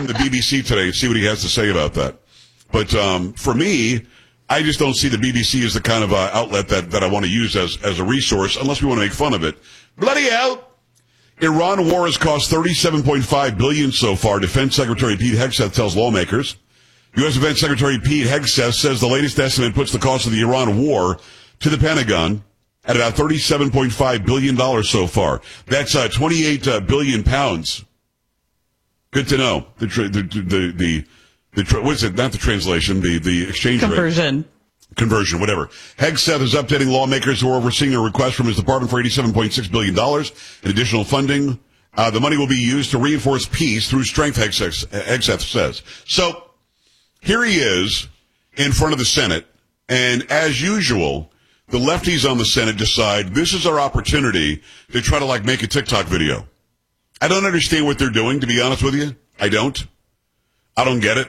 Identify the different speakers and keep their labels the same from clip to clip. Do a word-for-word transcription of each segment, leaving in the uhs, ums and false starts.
Speaker 1: from the B B C today and see what he has to say about that. But um, for me, I just don't see the B B C as the kind of uh, outlet that, that I want to use as, as a resource, unless we want to make fun of it. Bloody hell! Iran war has cost thirty-seven point five billion dollars so far, Defense Secretary Pete Hegseth tells lawmakers. U S. Defense Secretary Pete Hegseth says the latest estimate puts the cost of the Iran war to the Pentagon at about thirty-seven point five billion dollars so far. That's uh, twenty-eight uh, billion pounds. Good to know. The tra- the the the, the tra- what is it? Not the translation. The the exchange
Speaker 2: conversion.
Speaker 1: Rate. Conversion, whatever. Hegseth is updating lawmakers who are overseeing a request from his department for eighty-seven point six billion dollars in additional funding. Uh, the money will be used to reinforce peace through strength, Hegseth, Hegseth says. So here he is in front of the Senate, and as usual, the lefties on the Senate decide this is our opportunity to try to, like, make a TikTok video. I don't understand what they're doing, to be honest with you. I don't. I don't get it.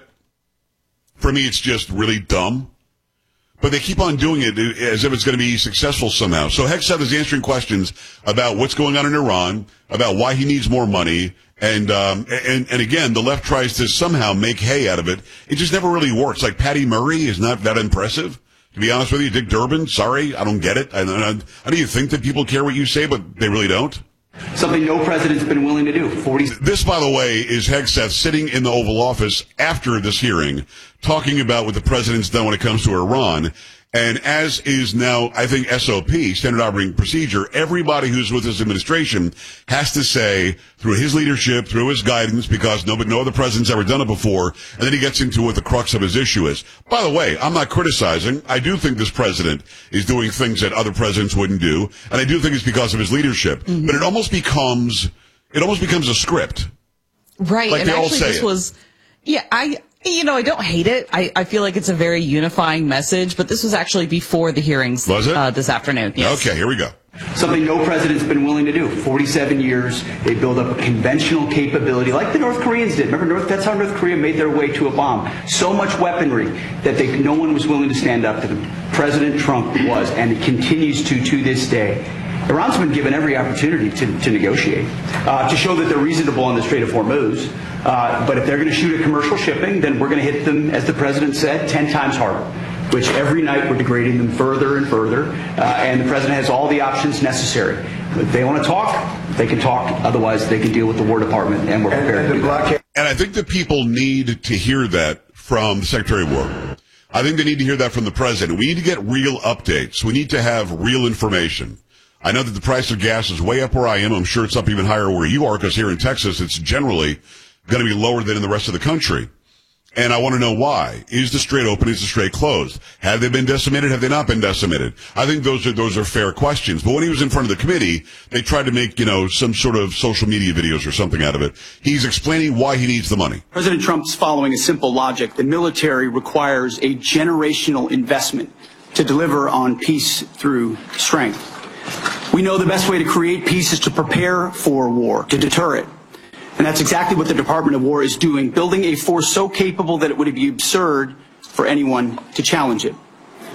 Speaker 1: For me, it's just really dumb. But they keep on doing it as if it's going to be successful somehow. So Hegseth is answering questions about what's going on in Iran, about why he needs more money, and um, and and again, the left tries to somehow make hay out of it. It just never really works. Like Patty Murray is not that impressive, to be honest with you. Dick Durbin, sorry, I don't get it. I, I, I know you think that people care what you say, but they really don't.
Speaker 3: Something no president's been willing to do. forty
Speaker 1: This, by the way, is Hegseth sitting in the Oval Office after this hearing, talking about what the president's done when it comes to Iran. And as is now, I think, S O P, Standard Operating Procedure, everybody who's with this administration has to say, through his leadership, through his guidance, because no, no other president's ever done it before, and then he gets into what the crux of his issue is. By the way, I'm not criticizing. I do think this president is doing things that other presidents wouldn't do, and I do think it's because of his leadership. Mm-hmm. But it almost becomes, it almost becomes a script.
Speaker 2: Right,
Speaker 1: like
Speaker 2: and
Speaker 1: they all
Speaker 2: actually
Speaker 1: say
Speaker 2: this
Speaker 1: it.
Speaker 2: was, yeah, I... You know, I don't hate it. I, I feel like it's a very unifying message, but this was actually before the hearings
Speaker 1: was it?
Speaker 2: Uh, this afternoon. Yes.
Speaker 1: Okay, here we go.
Speaker 3: Something no president's been willing to do. forty-seven years, they build up a conventional capability like the North Koreans did. Remember, North, that's how North Korea made their way to a bomb. So much weaponry that they, no one was willing to stand up to them. President Trump was, and it continues to to this day. Iran's been given every opportunity to, to negotiate, uh, to show that they're reasonable on the Strait of Hormuz. Uh, but if they're going to shoot at commercial shipping, then we're going to hit them, as the president said, ten times harder, which every night we're degrading them further and further. Uh, and the president has all the options necessary. If they want to talk, they can talk. Otherwise, they can deal with the War Department, and we're prepared to do that.
Speaker 1: And I think that people need to hear that from the Secretary of War. I think they need to hear that from the president. We need to get real updates. We need to have real information. I know that the price of gas is way up where I am. I'm sure it's up even higher where you are, because here in Texas, it's generally going to be lower than in the rest of the country. And I want to know why. Is the strait open? Is the strait closed? Have they been decimated? Have they not been decimated? I think those are, those are fair questions. But when he was in front of the committee, they tried to make, you know, some sort of social media videos or something out of it. He's explaining why he needs the money.
Speaker 4: President Trump's following a simple logic. The military requires a generational investment to deliver on peace through strength. We know the best way to create peace is to prepare for war, to deter it. And that's exactly what the Department of War is doing, building a force so capable that it would be absurd for anyone to challenge it.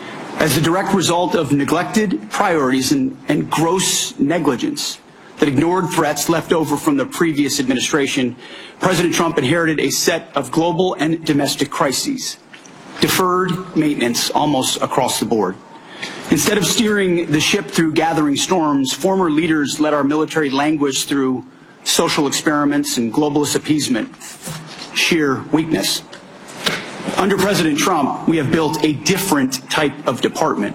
Speaker 4: As a direct result of neglected priorities and, and gross negligence that ignored threats left over from the previous administration, President Trump inherited a set of global and domestic crises, deferred maintenance almost across the board. Instead of steering the ship through gathering storms, former leaders let our military languish through social experiments and globalist appeasement. Sheer weakness. Under President Trump, we have built a different type of department.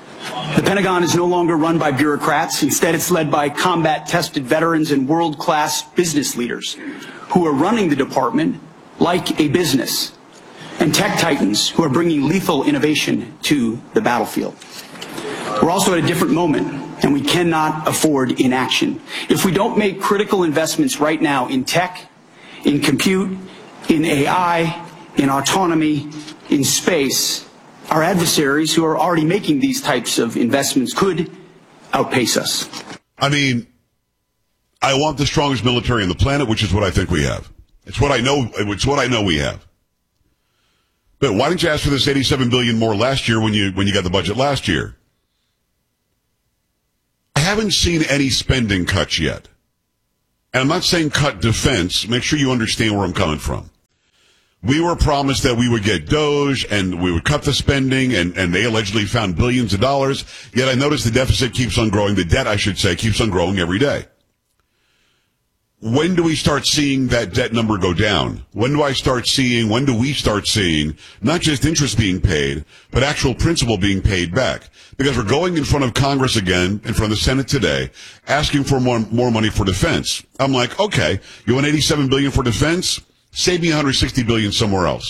Speaker 4: The Pentagon is no longer run by bureaucrats. Instead, it's led by combat-tested veterans and world-class business leaders who are running the department like a business, and tech titans who are bringing lethal innovation to the battlefield. We're also at a different moment, and we cannot afford inaction. If we don't make critical investments right now in tech, in compute, in A I, in autonomy, in space, our adversaries who are already making these types of investments could outpace us.
Speaker 1: I mean, I want the strongest military on the planet, which is what I think we have. It's what I know, it's what I know we have. But why didn't you ask for this eighty-seven billion dollars more last year when you when you got the budget last year? I haven't seen any spending cuts yet. And I'm not saying cut defense. Make sure you understand where I'm coming from. We were promised that we would get Doge and we would cut the spending, and, and they allegedly found billions of dollars. Yet I notice the deficit keeps on growing. The debt, I should say, keeps on growing every day. When do we start seeing that debt number go down? When do I start seeing, when do we start seeing not just interest being paid, but actual principal being paid back? Because we're going in front of Congress again, in front of the Senate today, asking for more, more money for defense. I'm like, okay, you want eighty-seven billion dollars for defense? Save me one hundred sixty billion dollars somewhere else.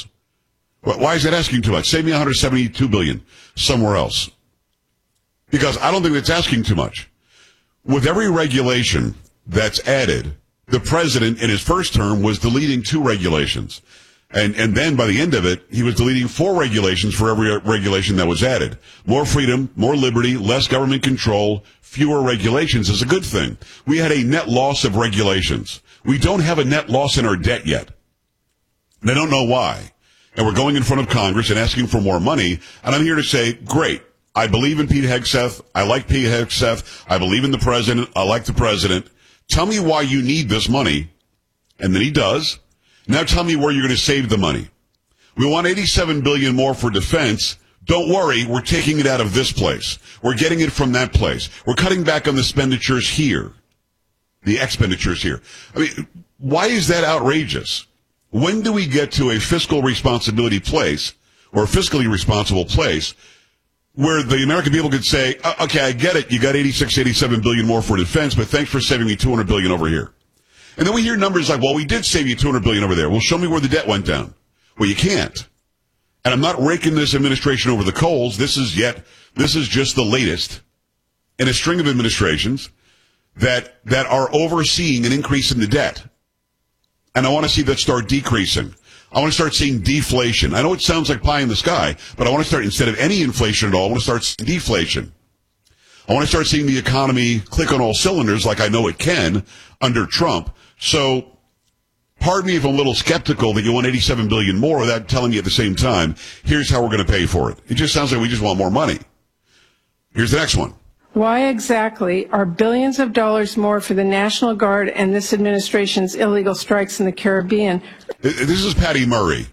Speaker 1: Why is that asking too much? Save me one hundred seventy-two billion dollars somewhere else. Because I don't think that's asking too much. With every regulation that's added, the president in his first term was deleting two regulations. And, and then by the end of it, he was deleting four regulations for every regulation that was added. More freedom, more liberty, less government control, fewer regulations is a good thing. We had a net loss of regulations. We don't have a net loss in our debt yet. They don't know why. And we're going in front of Congress and asking for more money. And I'm here to say, great. I believe in Pete Hegseth. I like Pete Hegseth. I believe in the president. I like the president. Tell me why you need this money. And then he does. Now tell me where you're going to save the money. We want eighty-seven billion dollars more for defense. Don't worry, we're taking it out of this place. We're getting it from that place. We're cutting back on the expenditures here. The expenditures here. I mean, why is that outrageous? When do we get to a fiscal responsibility place, or a fiscally responsible place, where the American people could say, okay, I get it, you got eighty-six, eighty-seven billion more for defense, but thanks for saving me two hundred billion over here. And then we hear numbers like, well, we did save you two hundred billion over there. Well, show me where the debt went down. Well, you can't. And I'm not raking this administration over the coals. This is yet, this is just the latest in a string of administrations that, that are overseeing an increase in the debt. And I want to see that start decreasing. I want to start seeing deflation. I know it sounds like pie in the sky, but I want to start, instead of any inflation at all, I want to start seeing deflation. I want to start seeing the economy click on all cylinders like I know it can under Trump. So, pardon me if I'm a little skeptical that you want eighty-seven billion dollars more without telling me at the same time, here's how we're going to pay for it. It just sounds like we just want more money. Here's the next one.
Speaker 5: Why exactly are billions of dollars more for the National Guard and this administration's illegal strikes in the Caribbean?
Speaker 1: This is Patty Murray.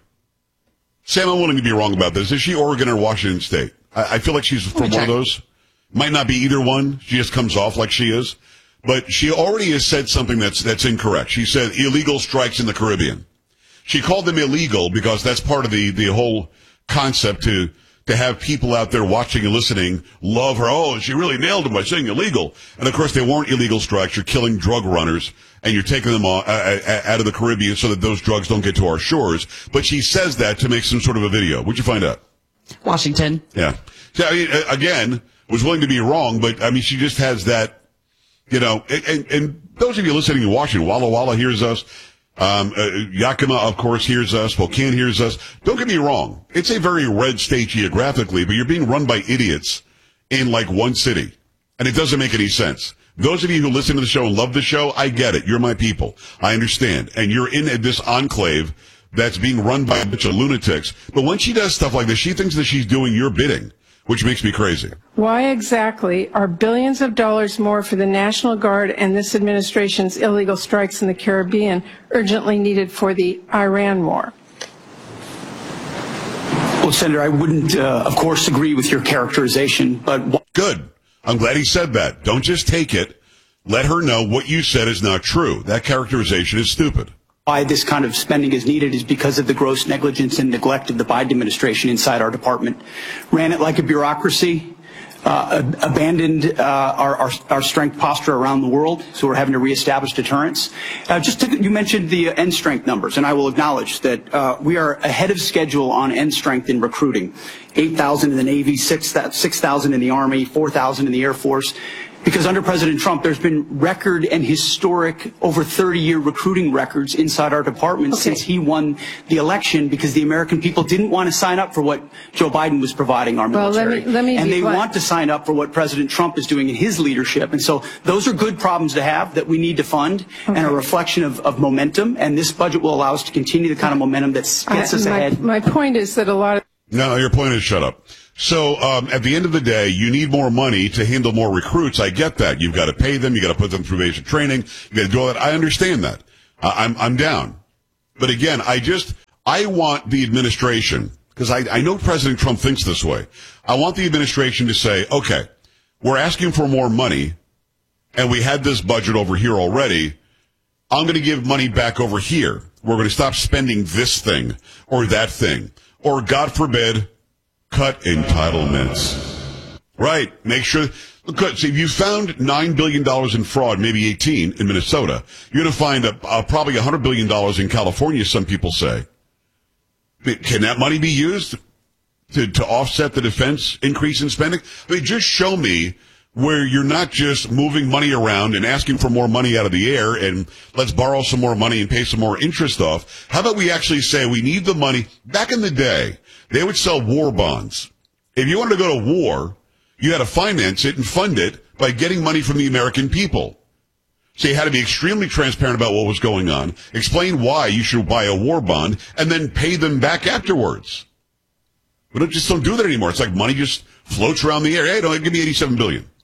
Speaker 1: Sam, I'm willing to be wrong about this. Is she Oregon or Washington State? I, I feel like she's from one of those. Might not be either one. She just comes off like she is. But she already has said something that's that's incorrect. She said illegal strikes in the Caribbean. She called them illegal because that's part of the, the whole concept to to have people out there watching and listening love her. Oh, she really nailed them by saying illegal. And, of course, they weren't illegal strikes. You're killing drug runners, and you're taking them out of the Caribbean so that those drugs don't get to our shores. But she says that to make some sort of a video. What'd you find out?
Speaker 2: Washington.
Speaker 1: Yeah. So, I mean, again, was willing to be wrong, but, I mean, she just has that. You know, and, and, and those of you listening in Washington, Walla Walla hears us. Um, uh, Yakima, of course, hears us. Spokane hears us. Don't get me wrong. It's a very red state geographically, but you're being run by idiots in like one city. And it doesn't make any sense. Those of you who listen to the show and love the show, I get it. You're my people. I understand. And you're in this enclave that's being run by a bunch of lunatics. But when she does stuff like this, she thinks that she's doing your bidding, which makes me crazy.
Speaker 5: Why exactly are billions of dollars more for the National Guard and this administration's illegal strikes in the Caribbean urgently needed for the Iran war?
Speaker 4: Well, Senator, I wouldn't, uh, of course, agree with your characterization, but...
Speaker 1: Good. I'm glad he said that. Don't just take it. Let her know what you said is not true. That characterization is stupid.
Speaker 4: Why this kind of spending is needed is because of the gross negligence and neglect of the Biden administration inside our department. Ran it like a bureaucracy, uh, ab- abandoned uh, our, our, our strength posture around the world, so we're having to reestablish deterrence. Uh, just to, you mentioned the uh, end strength numbers, and I will acknowledge that uh, we are ahead of schedule on end strength in recruiting. eight thousand in the Navy, six thousand in the Army, four thousand in the Air Force. Because under President Trump, there's been record and historic over thirty-year recruiting records inside our department okay. since he won the election, because the American people didn't want to sign up for what Joe Biden was providing our military.
Speaker 5: Well, let me, let me
Speaker 4: and they
Speaker 5: blunt.
Speaker 4: want to sign up for what President Trump is doing in his leadership. And so those are good problems to have that we need to fund okay. and a reflection of, of momentum. And this budget will allow us to continue the kind of momentum that gets I, us
Speaker 5: my,
Speaker 4: ahead.
Speaker 5: My point is that a lot of...
Speaker 1: No, your point is shut up. So, um, at the end of the day, you need more money to handle more recruits. I get that. You've got to pay them. You got to put them through basic training. You got to do all that. I understand that. Uh, I'm, I'm down. But again, I just, I want the administration, because I, I know President Trump thinks this way. I want the administration to say, okay, we're asking for more money, and we had this budget over here already. I'm going to give money back over here. We're going to stop spending this thing or that thing. Or, God forbid, cut entitlements. Right. Make sure. Look, see, if you found nine billion dollars in fraud, maybe eighteen in Minnesota, you're going to find a, a, probably one hundred billion dollars in California, some people say. Can that money be used to, to offset the defense increase in spending? I mean, just show me where you're not just moving money around and asking for more money out of the air and let's borrow some more money and pay some more interest off. How about we actually say we need the money? Back in the day, they would sell war bonds. If you wanted to go to war, you had to finance it and fund it by getting money from the American people. So you had to be extremely transparent about what was going on, explain why you should buy a war bond, and then pay them back afterwards. We don't just don't do that anymore. It's like money just floats around the air. Hey, don't give me eighty-seven billion dollars.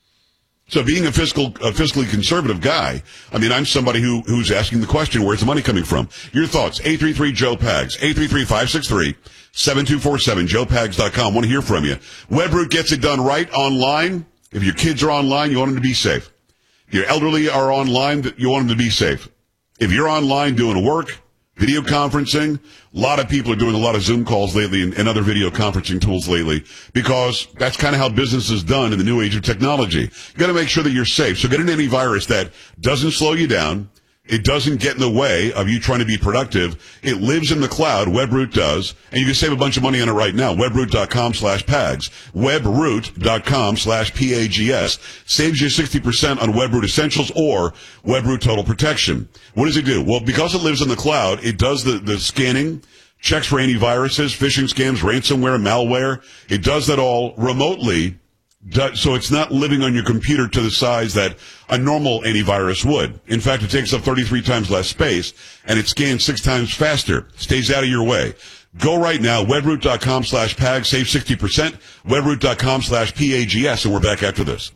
Speaker 1: So being a fiscal, a fiscally conservative guy, I mean, I'm somebody who, who's asking the question, where's the money coming from? Your thoughts, eight three three Joe Pags, eight three three, five six three, seven two four seven, joe pags dot com. Want to hear from you. Webroot gets it done right online. If your kids are online, you want them to be safe. If your elderly are online, you want them to be safe. If you're online doing work, video conferencing, a lot of people are doing a lot of Zoom calls lately and, and other video conferencing tools lately because that's kind of how business is done in the new age of technology. You got to make sure that you're safe. So get an antivirus that doesn't slow you down. It doesn't get in the way of you trying to be productive. It lives in the cloud. Webroot does. And you can save a bunch of money on it right now. Webroot.com slash PAGS. Webroot.com slash P A G S. Saves you sixty percent on Webroot Essentials or Webroot Total Protection. What does it do? Well, because it lives in the cloud, it does the, the scanning, checks for antiviruses, phishing scams, ransomware, malware. It does that all remotely. So it's not living on your computer to the size that a normal antivirus would. In fact, it takes up thirty-three times less space, and it scans six times faster. Stays out of your way. Go right now, webroot.com slash PAG, save sixty percent, webroot.com slash P A G S, and we're back after this.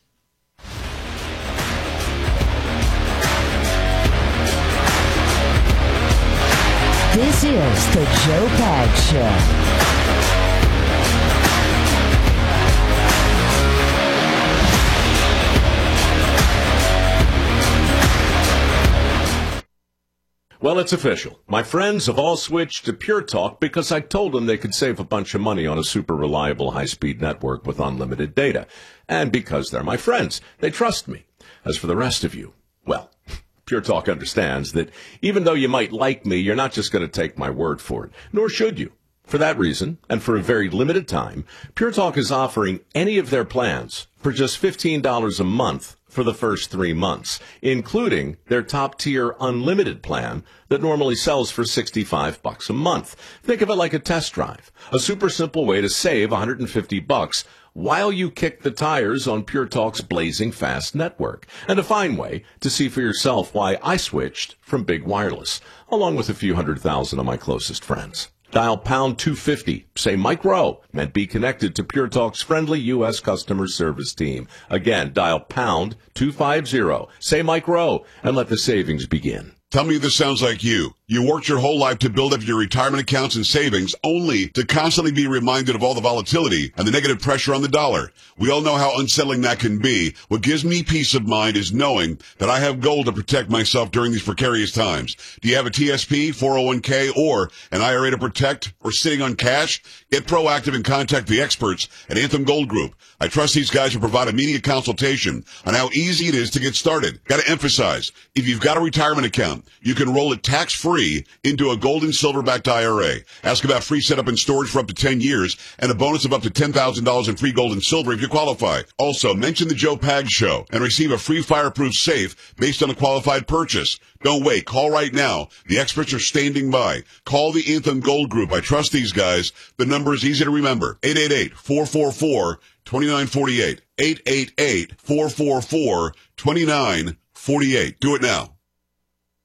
Speaker 6: This is the Joe Pags Show.
Speaker 7: Well, it's official. My friends have all switched to Pure Talk because I told them they could save a bunch of money on a super reliable high-speed network with unlimited data. And because they're my friends, they trust me. As for the rest of you, well, Pure Talk understands that even though you might like me, you're not just going to take my word for it, nor should you. For that reason, and for a very limited time, Pure Talk is offering any of their plans for just fifteen dollars a month for the first three months, including their top-tier unlimited plan that normally sells for sixty-five bucks a month. Think of it like a test drive, a super simple way to save one hundred fifty bucks while you kick the tires on Pure Talk's blazing fast network, and a fine way to see for yourself why I switched from Big Wireless, along with a few hundred thousand of my closest friends. Dial pound two fifty, say Mike Rowe, and be connected to Pure Talk's friendly U S customer service team. Again, dial pound two fifty, say Mike Rowe, and let the savings begin.
Speaker 1: Tell me this sounds like you. You worked your whole life to build up your retirement accounts and savings only to constantly be reminded of all the volatility and the negative pressure on the dollar. We all know how unsettling that can be. What gives me peace of mind is knowing that I have gold to protect myself during these precarious times. Do you have a T S P, four oh one k, or an I R A to protect, or sitting on cash? Get proactive and contact the experts at Anthem Gold Group. I trust these guys will provide immediate consultation on how easy it is to get started. Got to emphasize, if you've got a retirement account, you can roll it tax-free into a gold and silver-backed I R A. Ask about free setup and storage for up to ten years and a bonus of up to ten thousand dollars in free gold and silver if you qualify. Also, mention the Joe Pags Show and receive a free fireproof safe based on a qualified purchase. Don't wait. Call right now. The experts are standing by. Call the Anthem Gold Group. I trust these guys. The number is easy to remember. eight eight eight, four four four, two nine four eight. eight eight eight, four four four, two nine four eight. Do it now.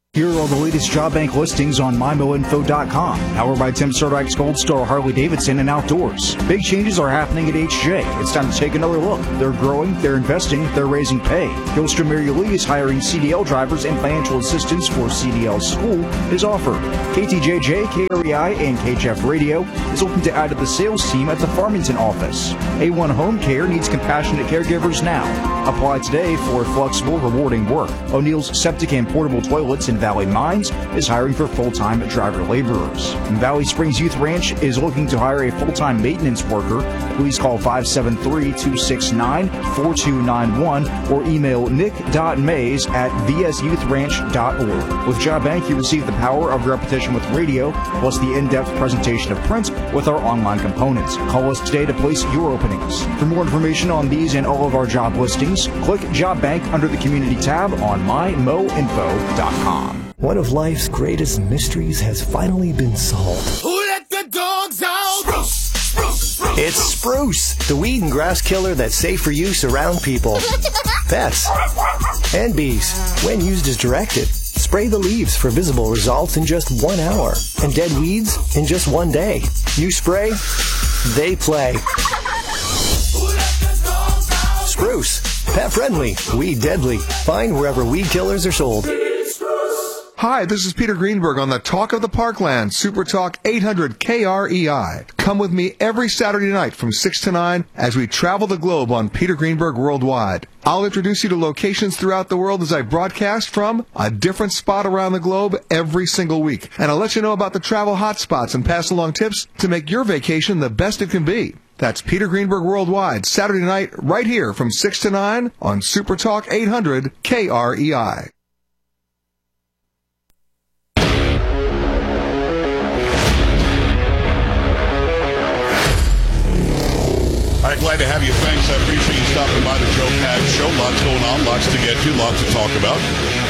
Speaker 8: Here are the latest job bank listings on my mo info dot com. Powered by Tim Sardikes Gold Star Harley Davidson and Outdoors. Big changes are happening at H J. It's time to take another look. They're growing, they're investing, they're raising pay. Gilster Mary Lee is hiring C D L drivers and financial assistance for C D L School is offered. K T J J, K R E I, and K H F Radio is looking to add to the sales team at the Farmington office. A one Home Care needs compassionate caregivers now. Apply today for flexible, rewarding work. O'Neill's Septic and Portable Toilets in Valley Mines is hiring for full-time driver laborers. Valley Springs Youth Ranch is looking to hire a full-time maintenance worker. Please call five seven three, two six nine, four two nine one or email nick dot mays at v s youth ranch dot org. With Job Bank, you receive the power of repetition with radio, plus the in-depth presentation of print with our online components. Call us today to place your openings. For more information on these and all of our job listings, click Job Bank under the Community tab on my mo info dot com.
Speaker 9: One of life's greatest mysteries has finally been solved.
Speaker 10: Who let the dogs out? Spruce, spruce, spruce.
Speaker 9: It's Spruce, the weed and grass killer that's safe for use around people, pets, and bees. When used as directed, spray the leaves for visible results in just one hour, and dead weeds in just one day. You spray, they play. Spruce, pet friendly, weed deadly. Find wherever weed killers are sold.
Speaker 11: Hi, this is Peter Greenberg on the Talk of the Parkland, Super Talk eight hundred K R E I. Come with me every Saturday night from six to nine as we travel the globe on Peter Greenberg Worldwide. I'll introduce you to locations throughout the world as I broadcast from a different spot around the globe every single week. And I'll let you know about the travel hotspots and pass along tips to make your vacation the best it can be. That's Peter Greenberg Worldwide, Saturday night, right here from six to nine on Super Talk eight hundred K R E I.
Speaker 1: All right, glad to have you. Thanks. I appreciate you stopping by the Joe Pags Show. Lots going on, lots to get to, lots to talk about.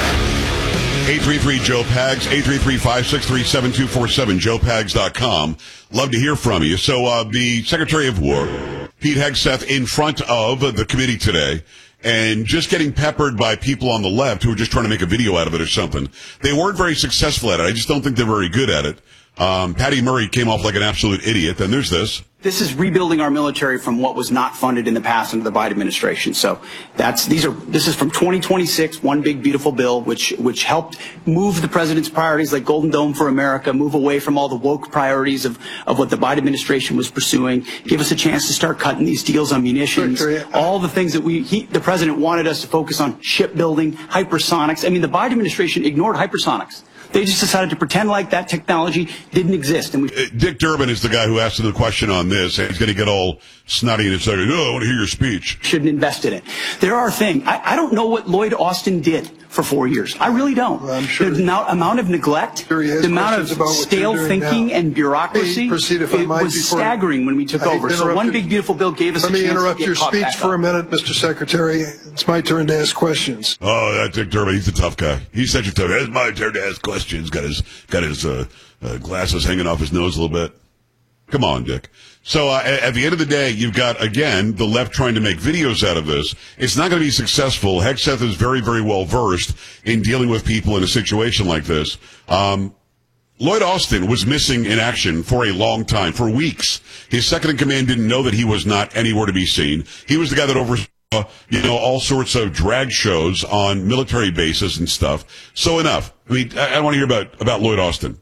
Speaker 1: eight three three Joe Pags, eight three three, five six three, seven two four seven, joe pags dot com. Love to hear from you. So uh, the Secretary of War, Pete Hegseth, in front of the committee today, and just getting peppered by people on the left who were just trying to make a video out of it or something. They weren't very successful at it. I just don't think they're very good at it. Um, Patty Murray came off like an absolute idiot. Then there's this.
Speaker 4: This is rebuilding our military from what was not funded in the past under the Biden administration. So that's these are this is from twenty twenty-six, one big beautiful bill, which which helped move the president's priorities like Golden Dome for America, move away from all the woke priorities of, of what the Biden administration was pursuing, give us a chance to start cutting these deals on munitions, all the things that we he, the president wanted us to focus on: shipbuilding, hypersonics. I mean, the Biden administration ignored hypersonics. They just decided to pretend like that technology didn't exist. And we-
Speaker 1: uh, Dick Durbin is the guy who asked him the question on this, and he's going to get all snotty and say, "Oh, I want to hear your speech."
Speaker 4: Shouldn't invest in it. There are things. I, I don't know what Lloyd Austin did for four years. I really don't.
Speaker 12: Well, I'm sure
Speaker 4: the amount, amount of neglect,
Speaker 12: sure
Speaker 4: the amount of stale thinking
Speaker 12: now.
Speaker 4: and bureaucracy,
Speaker 12: hey, proceed if I
Speaker 4: it
Speaker 12: might
Speaker 4: was
Speaker 12: before,
Speaker 4: staggering when we took over. So one big beautiful bill gave us
Speaker 12: Let
Speaker 4: a
Speaker 12: me
Speaker 4: chance
Speaker 12: interrupt
Speaker 4: to get
Speaker 12: your
Speaker 4: caught
Speaker 12: speech
Speaker 4: back
Speaker 12: for
Speaker 4: up.
Speaker 12: a minute, Mister Secretary. It's my turn to ask questions.
Speaker 1: Oh, that Dick Durbin, he's a tough guy. He's such a tough guy. It's my turn to ask questions. Got his, got his uh, uh, glasses hanging off his nose a little bit. Come on, Dick. So uh, at the end of the day, you've got, again, the left trying to make videos out of this. It's not going to be successful. Hegseth is very, very well versed in dealing with people in a situation like this. Um, Lloyd Austin was missing in action for a long time, for weeks. His second in command didn't know that he was not anywhere to be seen. He was the guy that oversaw, you know, all sorts of drag shows on military bases and stuff. So enough. I mean, I, I don't want to hear about, about Lloyd Austin.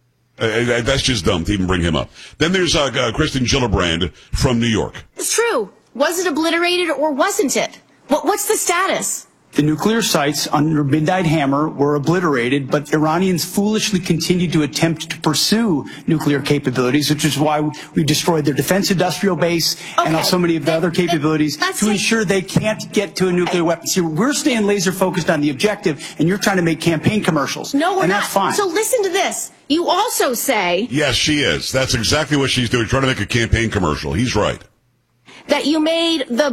Speaker 1: Uh, that's just dumb to even bring him up. Then there's uh, uh, Kristen Gillibrand from New York.
Speaker 13: It's true. Was it obliterated or wasn't it? What, what's the status?
Speaker 4: The nuclear sites under Midnight Hammer were obliterated, but Iranians foolishly continued to attempt to pursue nuclear capabilities, which is why we destroyed their defense industrial base
Speaker 13: okay.
Speaker 4: and so many of the
Speaker 13: that,
Speaker 4: other capabilities
Speaker 13: that,
Speaker 4: to ensure they can't get to a nuclear weapon. See, we're staying laser focused on the objective, and you're trying to make campaign commercials.
Speaker 13: No, we're
Speaker 4: and
Speaker 13: not.
Speaker 4: That's fine.
Speaker 13: So listen to this. You also say...
Speaker 1: Yes, she is. That's exactly what she's doing, trying to make a campaign commercial. He's right.
Speaker 13: That you made the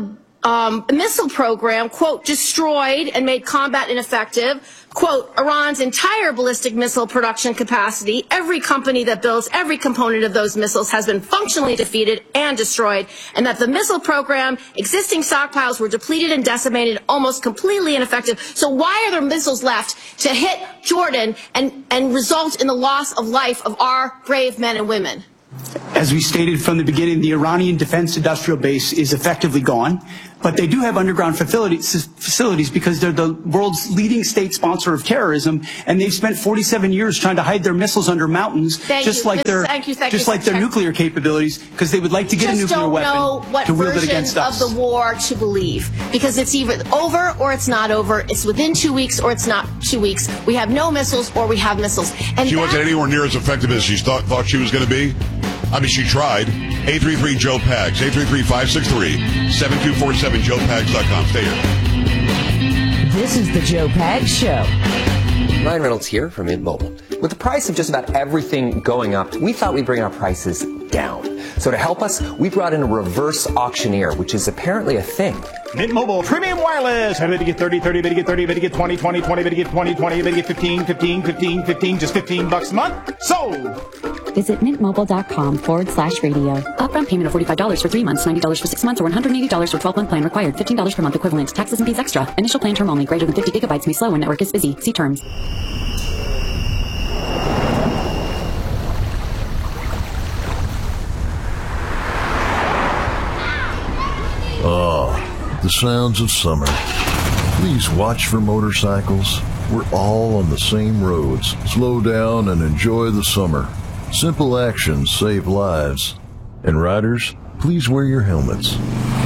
Speaker 13: um, missile program, quote, destroyed and made combat ineffective, quote, Iran's entire ballistic missile production capacity. Every company that builds every component of those missiles has been functionally defeated and destroyed, and that the missile program, existing stockpiles were depleted and decimated, almost completely ineffective. So why are there missiles left to hit Jordan and, and result in the loss of life of our brave men and women?
Speaker 4: As we stated from the beginning, the Iranian defense industrial base is effectively gone, but they do have underground facilities, facilities because they're the world's leading state sponsor of terrorism, and they've spent forty-seven years trying to hide their missiles under mountains,
Speaker 13: Thank
Speaker 4: just
Speaker 13: you.
Speaker 4: like their
Speaker 13: Thank you, thank
Speaker 4: just
Speaker 13: you,
Speaker 4: like their
Speaker 13: Secretary.
Speaker 4: nuclear capabilities, because they would like to get
Speaker 13: Just
Speaker 4: a nuclear
Speaker 13: don't
Speaker 4: weapon
Speaker 13: know what
Speaker 4: to wield it
Speaker 13: version
Speaker 4: against us.
Speaker 13: of the war to believe, because it's either over or it's not over. It's within two weeks or it's not two weeks. We have no missiles or we have missiles. And
Speaker 1: She
Speaker 13: that-
Speaker 1: wasn't anywhere near as effective as she thought, thought she was going to be. I mean, she tried. eight three three, Joe Pags. eight three three, five six three, seven two four seven, joe pags dot com. Stay here.
Speaker 6: This is the Joe Pags Show.
Speaker 14: Ryan Reynolds here from Mint Mobile. With the price of just about everything going up, we thought we'd bring our prices down. So to help us, we brought in a reverse auctioneer, which is apparently a thing.
Speaker 15: Mint Mobile Premium Wireless. How did you get thirty, thirty, did you get thirty, did you get twenty, twenty, twenty, did you get twenty, twenty, did you get fifteen, fifteen, fifteen, fifteen, just fifteen bucks a month? Sold!
Speaker 16: Visit mintmobile.com forward slash radio. Upfront payment of forty-five dollars for three months, ninety dollars for six months, or one hundred eighty dollars for twelve-month plan required. fifteen dollars per month equivalent. Taxes and fees extra. Initial plan term only. Greater than fifty gigabytes may slow when network is busy. See terms.
Speaker 17: Oh, the sounds of summer. Please watch for motorcycles. We're all on the same roads. Slow down and enjoy the summer. Simple actions save lives. And riders, please wear your helmets.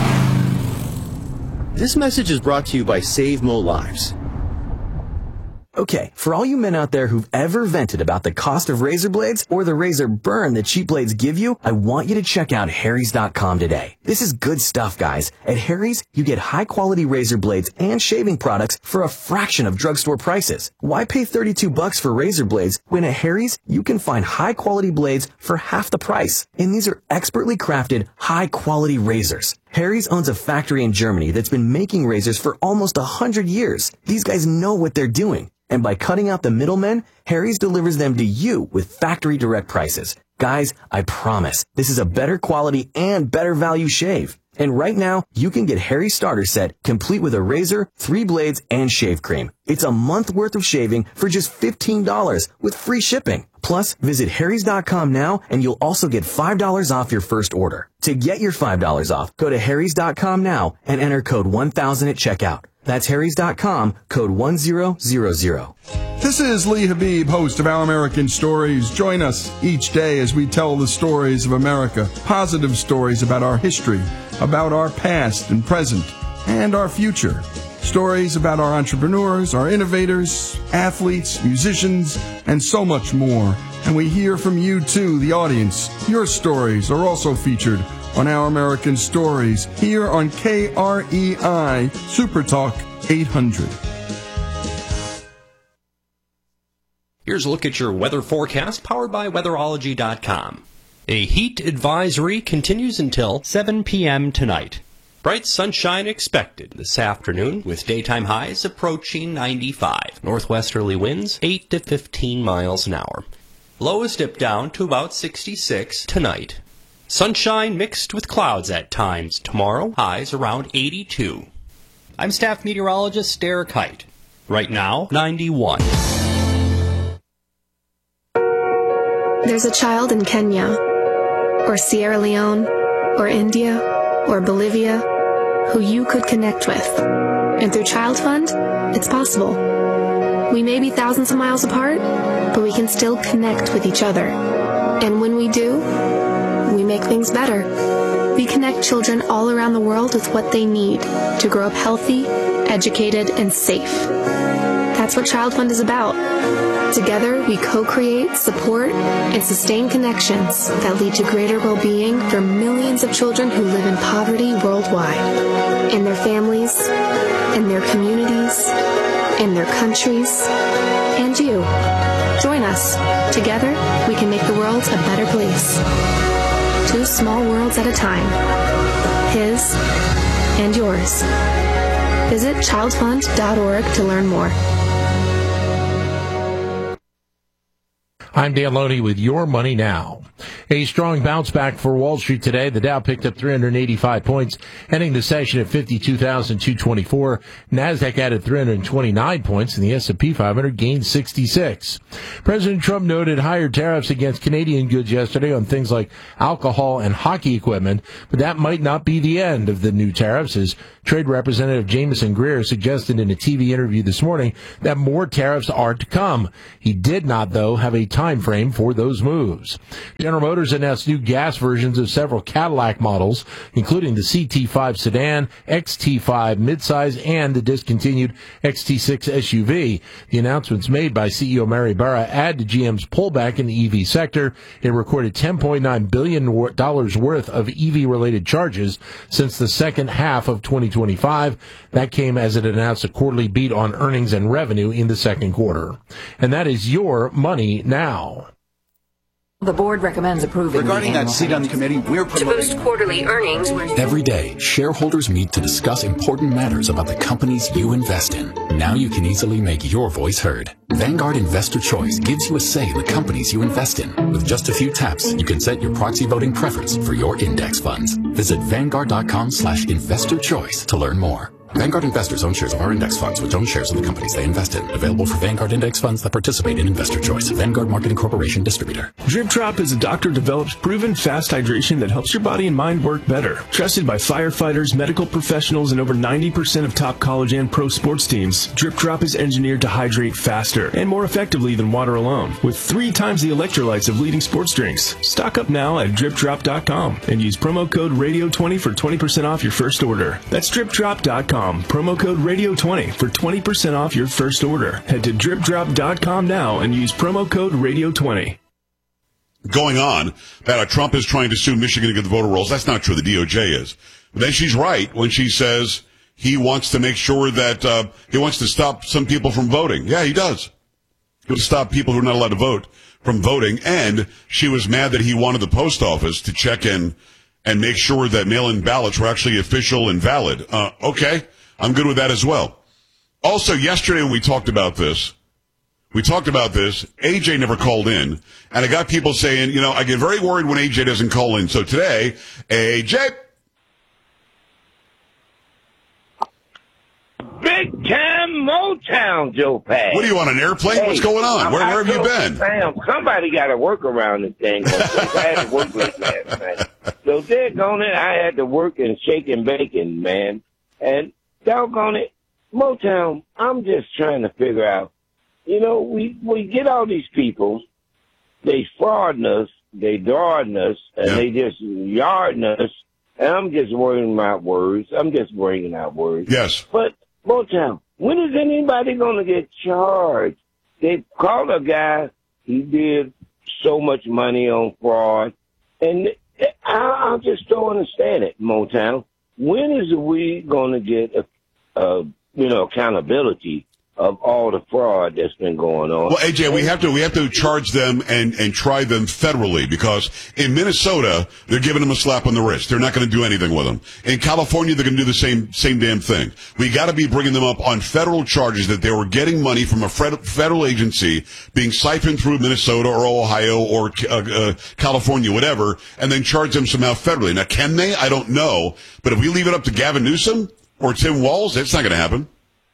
Speaker 18: This message is brought to you by Save Mo Lives. Okay, for all you men out there who've ever vented about the cost of razor blades or the razor burn that cheap blades give you, I want you to check out Harry's dot com today. This is good stuff, guys. At Harry's, you get high-quality razor blades and shaving products for a fraction of drugstore prices. Why pay thirty-two bucks for razor blades when at Harry's, you can find high-quality blades for half the price? And these are expertly crafted, high-quality razors. Harry's owns a factory in Germany that's been making razors for almost a hundred years. These guys know what they're doing. And by cutting out the middlemen, Harry's delivers them to you with factory direct prices. Guys, I promise, this is a better quality and better value shave. And right now, you can get Harry's starter set complete with a razor, three blades, and shave cream. It's a month worth of shaving for just fifteen dollars with free shipping. Plus, visit Harry's dot com now and you'll also get five dollars off your first order. To get your five dollars off, go to Harry's dot com now and enter code one thousand at checkout. That's Harry's dot com, code one thousand.
Speaker 19: This is Lee Habib, host of Our American Stories. Join us each day as we tell the stories of America, positive stories about our history, about our past and present, and our future. Stories about our entrepreneurs, our innovators, athletes, musicians, and so much more. And we hear from you too, the audience. Your stories are also featured on Our American Stories here on K R E I Super Talk eight hundred.
Speaker 20: Here's a look at your weather forecast powered by weatherology dot com. A heat advisory continues until seven p.m. tonight. Bright sunshine expected this afternoon with daytime highs approaching ninety-five. Northwesterly winds eight to fifteen miles an hour. Lows dip down to about sixty-six tonight. Sunshine mixed with clouds at times tomorrow, highs around eighty-two. I'm staff meteorologist Derek Height. Right now, ninety-one.
Speaker 21: There's a child in Kenya, or Sierra Leone, or India, or Bolivia, who you could connect with. And through Child Fund, it's possible. We may be thousands of miles apart, but we can still connect with each other. And when we do, we make things better. We connect children all around the world with what they need to grow up healthy, educated, and safe. That's what Child Fund is about. Together, we co-create, support, and sustain connections that lead to greater well-being for millions of children who live in poverty worldwide, in their families, in their communities, in their countries, and you. Join us. Together, we can make the world a better place. Two small worlds at a time. His and yours. Visit child fund dot org to learn more.
Speaker 3: I'm Dan Loney with Your Money Now. A strong bounce back for Wall Street today. The Dow picked up three hundred eighty-five points, ending the session at fifty-two thousand two hundred twenty-four. NASDAQ added three hundred twenty-nine points, and the S and P five hundred gained sixty-six. President Trump noted higher tariffs against Canadian goods yesterday on things like alcohol and hockey equipment, but that might not be the end of the new tariffs, as Trade Representative Jameson Greer suggested in a T V interview this morning that more tariffs are to come. He did not, though, have a time frame for those moves. General Motors announced new gas versions of several Cadillac models, including the C T five sedan, X T five midsize, and the discontinued X T six S U V. The announcements made by C E O Mary Barra add to G M's pullback in the E V sector. It recorded ten point nine billion dollars worth of E V-related charges since the second half of twenty twenty-five. That came as it announced a quarterly beat on earnings and revenue in the second quarter. And that is Your Money Now.
Speaker 6: The board recommends approving.
Speaker 22: Regarding that seat on the committee, we're
Speaker 6: to boost quarterly earnings.
Speaker 23: Every day, shareholders meet to discuss important matters about the companies you invest in. Now you can easily make your voice heard. Vanguard Investor Choice gives you a say in the companies you invest in. With just a few taps, you can set your proxy voting preference for your index funds. Visit vanguard.com slash investor choice to learn more. Vanguard investors own shares of our index funds, which own shares of the companies they invest in. Available for Vanguard index funds that participate in Investor Choice. Vanguard Marketing Corporation distributor.
Speaker 24: Drip Drop is a doctor-developed, proven fast hydration that helps your body and mind work better. Trusted by firefighters, medical professionals, and over ninety percent of top college and pro sports teams, Drip Drop is engineered to hydrate faster and more effectively than water alone, with three times the electrolytes of leading sports drinks. Stock up now at drip drop dot com and use promo code radio twenty for twenty percent off your first order. That's drip drop dot com. Promo code radio twenty for twenty percent off your first order. Head to drip drop dot com now and use promo code radio twenty.
Speaker 1: Going on that uh, Trump is trying to sue Michigan to get the voter rolls. That's not true. The D O J is. But then she's right when she says he wants to make sure that uh, he wants to stop some people from voting. Yeah, he does. He wants to stop people who are not allowed to vote from voting. And she was mad that he wanted the post office to check in and make sure that mail-in ballots were actually official and valid. Uh, okay. I'm good with that as well. Also, yesterday when we talked about this, we talked about this, A J never called in, and I got people saying, you know, I get very worried when A J doesn't call in. So today, A J.
Speaker 25: Big time Motown, Joe Pags.
Speaker 1: What are you on an airplane? Hey, What's going on? Where, where have you been?
Speaker 25: Sam, somebody got to work around this thing. I had to work late last night. So doggone it, I had to work and shake and bacon, man. And doggone it, Motown, I'm just trying to figure out, you know, we, we get all these people, they frauding us, they drawing us, and yeah. they just yarding us, and I'm just worrying about words. I'm just bringing out words.
Speaker 1: Yes.
Speaker 25: But, Motown, when is anybody going to get charged? They called a guy, he did so much money on fraud, and I, I just don't understand it, Motown. When is we going to get a Uh, you know, accountability of all the fraud that's been going on?
Speaker 1: Well, A J, we have to we have to charge them and and try them federally, because in Minnesota they're giving them a slap on the wrist. They're not going to do anything with them. In California they're going to do the same same damn thing. We got to be bringing them up on federal charges that they were getting money from a federal agency being siphoned through Minnesota or Ohio or uh, uh, California, whatever, and then charge them somehow federally. Now, can they? I don't know. But if we leave it up to Gavin Newsom or Tim Walz, that's not going to happen.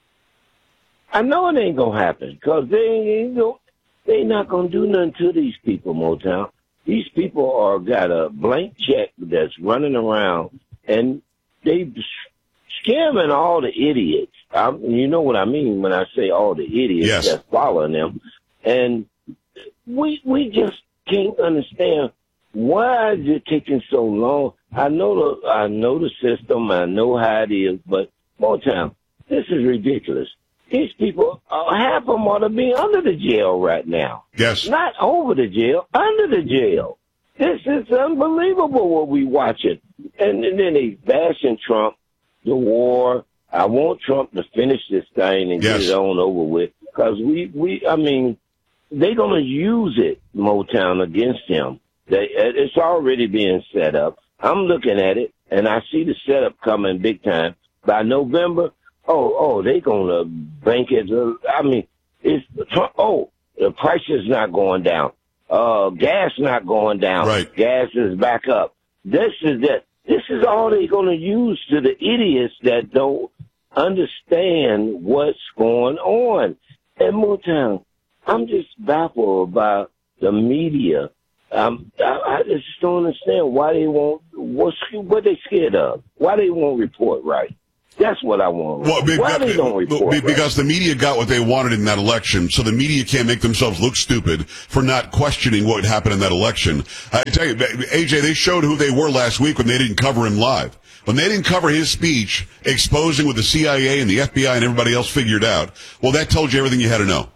Speaker 25: I know it ain't going to happen, because they ain't gonna, they not going to do nothing to these people, Motown. These people are got a blank check that's running around, and they scamming all the idiots. I, you know what I mean when I say all the idiots
Speaker 1: yes.
Speaker 25: that's following them. And we we just can't understand, why is it taking so long? I know the I know the system, I know how it is, but Motown, this is ridiculous. These people, uh, half of them ought to be under the jail right now.
Speaker 1: Yes.
Speaker 25: Not over the jail, under the jail. This is unbelievable what we watching. And, and then they bashing Trump, the war. I want Trump to finish this thing and
Speaker 1: yes.
Speaker 25: get it on over with. Because we, we, I mean, they're going to use it, Motown, against him. They, it's already being set up. I'm looking at it, and I see the setup coming big time. By November, oh, oh, they gonna bank it. I mean, it's, oh, the price is not going down. Uh, gas not going down.
Speaker 1: Right.
Speaker 25: Gas is back up. This is that. This is all they're gonna use to the idiots that don't understand what's going on. And Motown, I'm just baffled by the media. Um, I, I just don't understand why they won't. What's what they scared of? Why they won't report right? That's what I want.
Speaker 1: Well, be,
Speaker 25: why they don't report
Speaker 1: be,
Speaker 25: right?
Speaker 1: Because the media got what they wanted in that election, so the media can't make themselves look stupid for not questioning what happened in that election. I tell you, A J, they showed who they were last week when they didn't cover him live. When they didn't cover his speech exposing what the C I A and the F B I and everybody else figured out, well, that told you everything you had to know.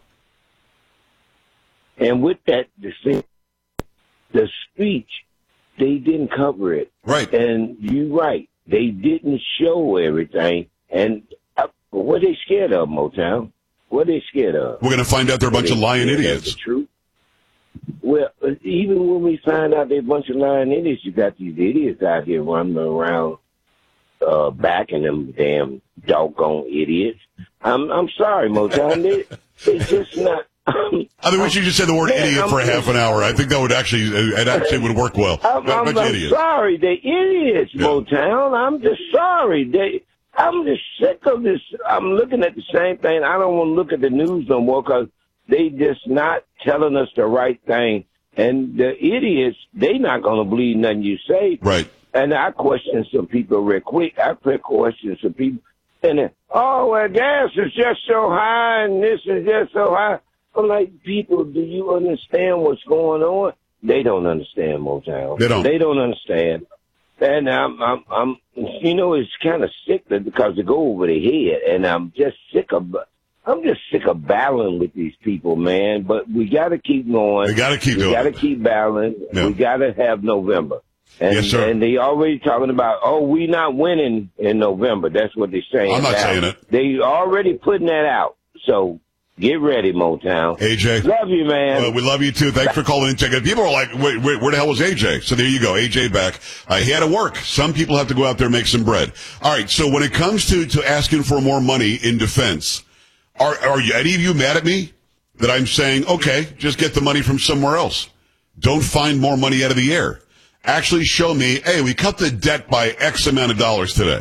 Speaker 25: And with that, the, the speech, they didn't cover it.
Speaker 1: Right.
Speaker 25: And you're right. They didn't show everything. And uh, what are they scared of, Motown? What are they scared of?
Speaker 1: We're going to find out they're a bunch of lying idiots.
Speaker 25: The truth. Well, even when we find out they're a bunch of lying idiots, you got these idiots out here running around uh, backing them damn doggone idiots. I'm I'm sorry, Motown. They, they just not.
Speaker 1: I mean, we should just say the word
Speaker 25: Man,
Speaker 1: idiot
Speaker 25: I'm
Speaker 1: for a half an hour. I think that would actually, it actually would work well.
Speaker 25: I'm, I'm, I'm
Speaker 1: idiots.
Speaker 25: sorry, they idiots,
Speaker 1: Yeah.
Speaker 25: Motown. I'm just sorry. They, I'm just sick of this. I'm looking at the same thing. I don't want to look at the news no more because they just not telling us the right thing. And the idiots, they not going to believe nothing you say.
Speaker 1: Right.
Speaker 25: And I question some people real quick. I question some people. And then, oh, well, gas is just so high and this is just so high. I'm like, people, do you understand what's going on? They don't understand, Motown.
Speaker 1: They don't.
Speaker 25: They don't understand. And I'm, I'm, I'm, you know, it's kind of sick because they go over the head, and I'm just sick of, I'm just sick of battling with these people, man. But we got to keep going.
Speaker 1: We got to keep
Speaker 25: we
Speaker 1: doing
Speaker 25: We got to
Speaker 1: it.
Speaker 25: keep battling.
Speaker 1: Yeah.
Speaker 25: We got to have November. And,
Speaker 1: Yes, sir.
Speaker 25: and they already talking about, oh, we not winning in November. That's what they're saying.
Speaker 1: I'm not
Speaker 25: now.
Speaker 1: saying it.
Speaker 25: They already putting that out. So get ready, Motown.
Speaker 1: A J.
Speaker 25: Love you, man.
Speaker 1: Uh, we love you too. Thanks for calling in. Checking. People are like, wait, wait, where the hell was A J? So there you go. A J back. Uh, he had to work. Some people have to go out there and make some bread. All right. So when it comes to, to asking for more money in defense, are, are you, any of you mad at me that I'm saying, okay, just get the money from somewhere else? Don't find more money out of the air. Actually show me, hey, we cut the debt by X amount of dollars today.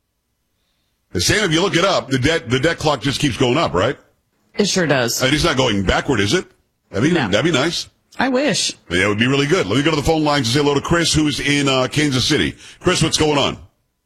Speaker 1: The same, if you look it up, the debt, the debt clock just keeps going up, right?
Speaker 2: It sure does.
Speaker 1: And it's not going backward, is it? That'd be,
Speaker 2: No.
Speaker 1: that'd be nice.
Speaker 2: I wish.
Speaker 1: Yeah, it would be really good. Let me go to the phone lines and say hello to Chris, who's in uh, Kansas City. Chris, what's going on?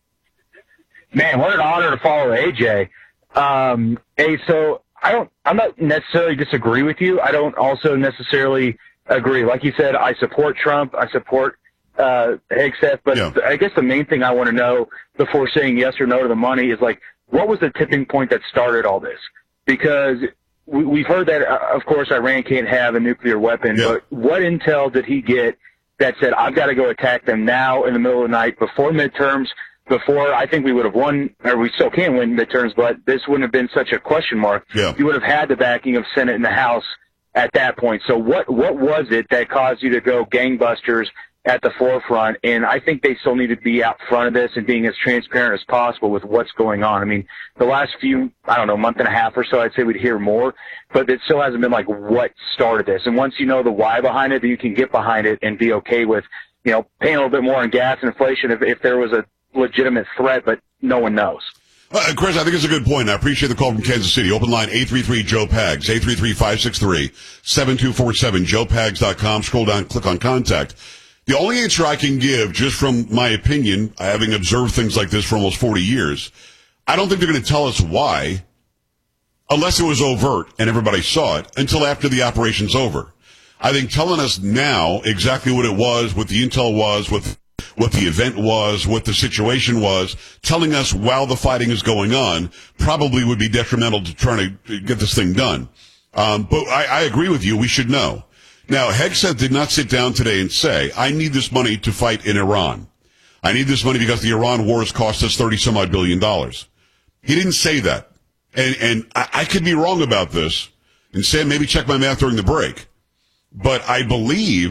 Speaker 5: Man, what an honor to follow A J. Um, hey, so I don't, I'm not necessarily disagree with you. I don't also necessarily agree. Like you said, I support Trump. I support uh, Hegseth. But
Speaker 1: Yeah.
Speaker 5: I guess the main thing I want to know before saying yes or no to the money is like, what was the tipping point that started all this? Because we, we've heard that, uh, of course, Iran can't have a nuclear weapon.
Speaker 1: Yeah.
Speaker 5: But what intel did he get that said, I've got to go attack them now in the middle of the night before midterms? Before, I think we would have won, or we still can win midterms, but this wouldn't have been such a question mark.
Speaker 1: Yeah.
Speaker 5: You would have had the backing of Senate and the House at that point. So what, what was it that caused you to go gangbusters at the forefront? And I think they still need to be out front of this and being as transparent as possible with what's going on. I mean, the last few, I don't know, month and a half or so, I'd say we'd hear more, but it still hasn't been like what started this. And once you know the why behind it, then you can get behind it and be okay with, you know, paying a little bit more on gas and inflation if, if there was a legitimate threat, but no one knows.
Speaker 1: Uh, Chris, I think it's a good point. I appreciate the call from Kansas City. Open line eight three three, Joe Pags, eight three three, five six three, seven two four seven, joe pags dot com. Scroll down, click on contact. The only answer I can give, just from my opinion, having observed things like this for almost forty years, I don't think they're going to tell us why, unless it was overt and everybody saw it, until after the operation's over. I think telling us now exactly what it was, what the intel was, what what the event was, what the situation was, telling us while the fighting is going on probably would be detrimental to trying to get this thing done. Um, but I, I agree with you. We should know. Now, Hegseth did not sit down today and say, I need this money to fight in Iran. I need this money because the Iran war has cost us thirty some odd billion dollars. He didn't say that. And, and I, I could be wrong about this and say, maybe check my math during the break. But I believe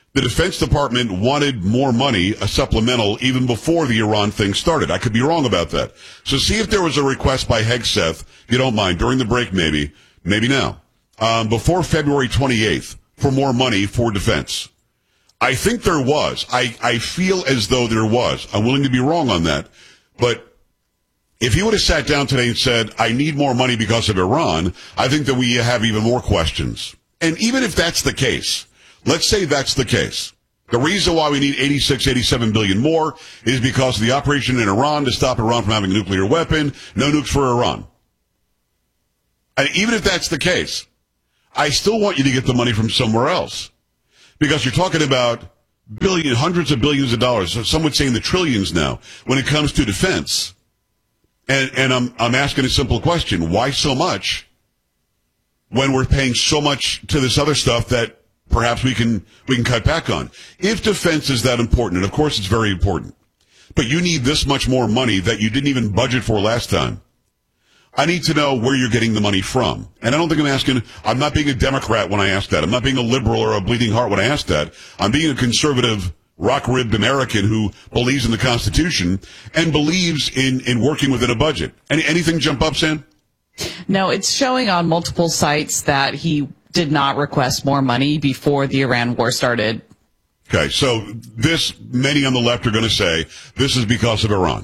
Speaker 1: the Defense Department wanted more money, a supplemental, even before the Iran thing started. I could be wrong about that. So see if there was a request by Hegseth, if you don't mind, during the break maybe, maybe now, um, before February twenty-eighth for more money for defense. I think there was. I, I feel as though there was. I'm willing to be wrong on that. But if he would have sat down today and said, I need more money because of Iran, I think that we have even more questions. And even if that's the case, let's say that's the case. The reason why we need eighty-six, eighty-seven billion more is because of the operation in Iran to stop Iran from having a nuclear weapon. No nukes for Iran. And even if that's the case, I still want you to get the money from somewhere else. Because you're talking about billion, hundreds of billions of dollars. Some would say in the trillions now when it comes to defense. And, and I'm, I'm asking a simple question. Why so much when we're paying so much to this other stuff that perhaps we can, we can cut back on? If defense is that important, and of course it's very important, but you need this much more money that you didn't even budget for last time, I need to know where you're getting the money from. And I don't think I'm asking, I'm not being a Democrat when I ask that. I'm not being a liberal or a bleeding heart when I ask that. I'm being a conservative, rock-ribbed American who believes in the Constitution and believes in, in working within a budget. Any, anything jump up, Sam?
Speaker 2: No, it's showing on multiple sites that he did not request more money before the Iran war started.
Speaker 1: Okay, so this, many on the left are going to say, this is because of Iran.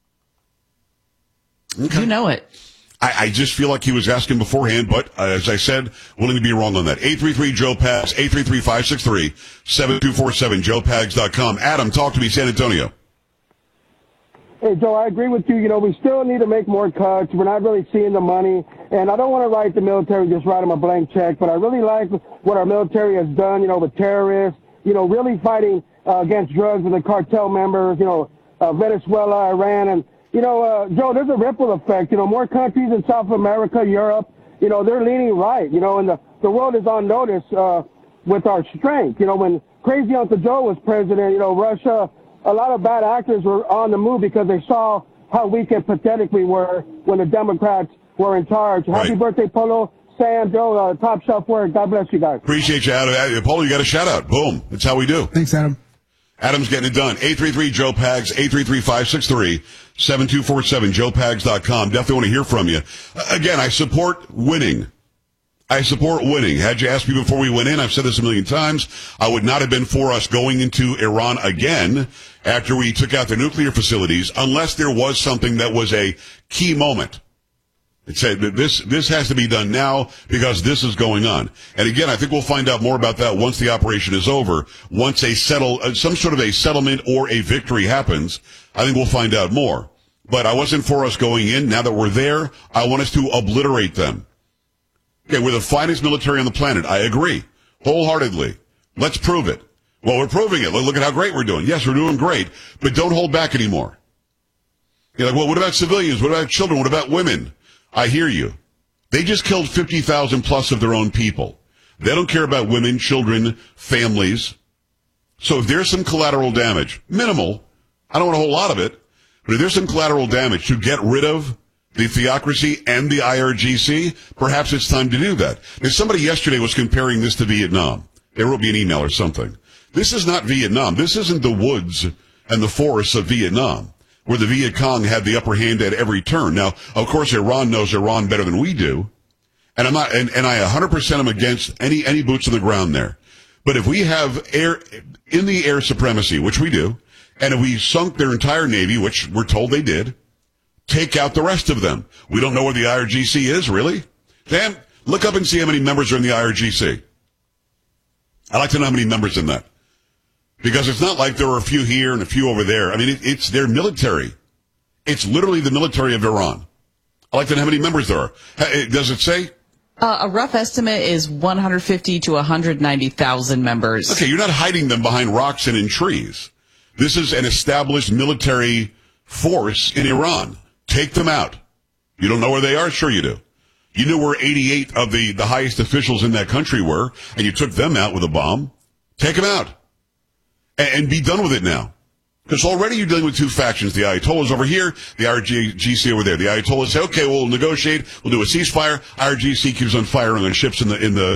Speaker 1: Okay.
Speaker 2: You know it.
Speaker 1: I, I just feel like he was asking beforehand, but uh, as I said, willing to be wrong on that. eight three three, Joe Pags, eight three three, five six three, seven two four seven, joe pags dot com. Adam, talk to me, San Antonio.
Speaker 7: Hey, Joe, I agree with you. You know, we still need to make more cuts. We're not really seeing the money. And I don't want to write the military, just write them a blank check, but I really like what our military has done, you know, with terrorists, you know, really fighting uh, against drugs with the cartel members, you know, uh, Venezuela, Iran, and You know, uh, Joe, there's a ripple effect. You know, more countries in South America, Europe, you know, they're leaning right, you know, and the, the world is on notice uh, with our strength. You know, when Crazy Uncle Joe was president, you know, Russia, a lot of bad actors were on the move because they saw how weak and pathetic we were when the Democrats were in charge.
Speaker 1: Right.
Speaker 7: Happy birthday, Polo, Sam, Joe, uh, top shelf work. God bless you guys.
Speaker 1: Appreciate you, Adam. Polo, you got a shout out. Boom. That's how we do.
Speaker 8: Thanks, Adam.
Speaker 1: Adam's getting it done. eight three three, Joe Pags, eight three three, five six three, seven two four seven, joe pags dot com. Definitely want to hear from you. Again, I support winning. I support winning. Had you asked me before we went in, I've said this a million times, I would not have been for us going into Iran again after we took out their nuclear facilities unless there was something that was a key moment. It said that this, this has to be done now because this is going on. And again, I think we'll find out more about that once the operation is over. Once a settle, uh, some sort of a settlement or a victory happens, I think we'll find out more. But I wasn't for us going in. Now that we're there, I want us to obliterate them. Okay, we're the finest military on the planet. I agree. Wholeheartedly. Let's prove it. Well, we're proving it. Look at how great we're doing. Yes, we're doing great, but don't hold back anymore. You're like, well, what about civilians? What about children? What about women? I hear you. They just killed fifty thousand plus of their own people. They don't care about women, children, families. So if there's some collateral damage, minimal, I don't want a whole lot of it, but if there's some collateral damage to get rid of the theocracy and the I R G C, perhaps it's time to do that. Now, somebody yesterday was comparing this to Vietnam. They wrote me an email or something. This is not Vietnam. This isn't the woods and the forests of Vietnam, where the Viet Cong had the upper hand at every turn. Now, of course, Iran knows Iran better than we do. And I'm not, and, and I one hundred percent am against any, any boots on the ground there. But if we have air, in the air supremacy, which we do, and if we sunk their entire Navy, which we're told they did, take out the rest of them. We don't know where the I R G C is, really. Sam, look up and see how many members are in the I R G C. I'd like to know how many members in that. Because it's not like there are a few here and a few over there. I mean, it, it's their military. It's literally the military of Iran. I'd like to know how many members there are. Does it say?
Speaker 2: Uh, a rough estimate is one hundred fifty to one hundred ninety thousand members.
Speaker 1: Okay, you're not hiding them behind rocks and in trees. This is an established military force in Iran. Take them out. You don't know where they are? Sure you do. You knew where eighty-eight of the, the highest officials in that country were, and you took them out with a bomb. Take them out. And, and be done with it now. Because already you're dealing with two factions. The Ayatollahs over here, the I R G C over there. The Ayatollahs say, okay, we'll negotiate, we'll do a ceasefire. I R G C keeps on firing on ships in the, in the,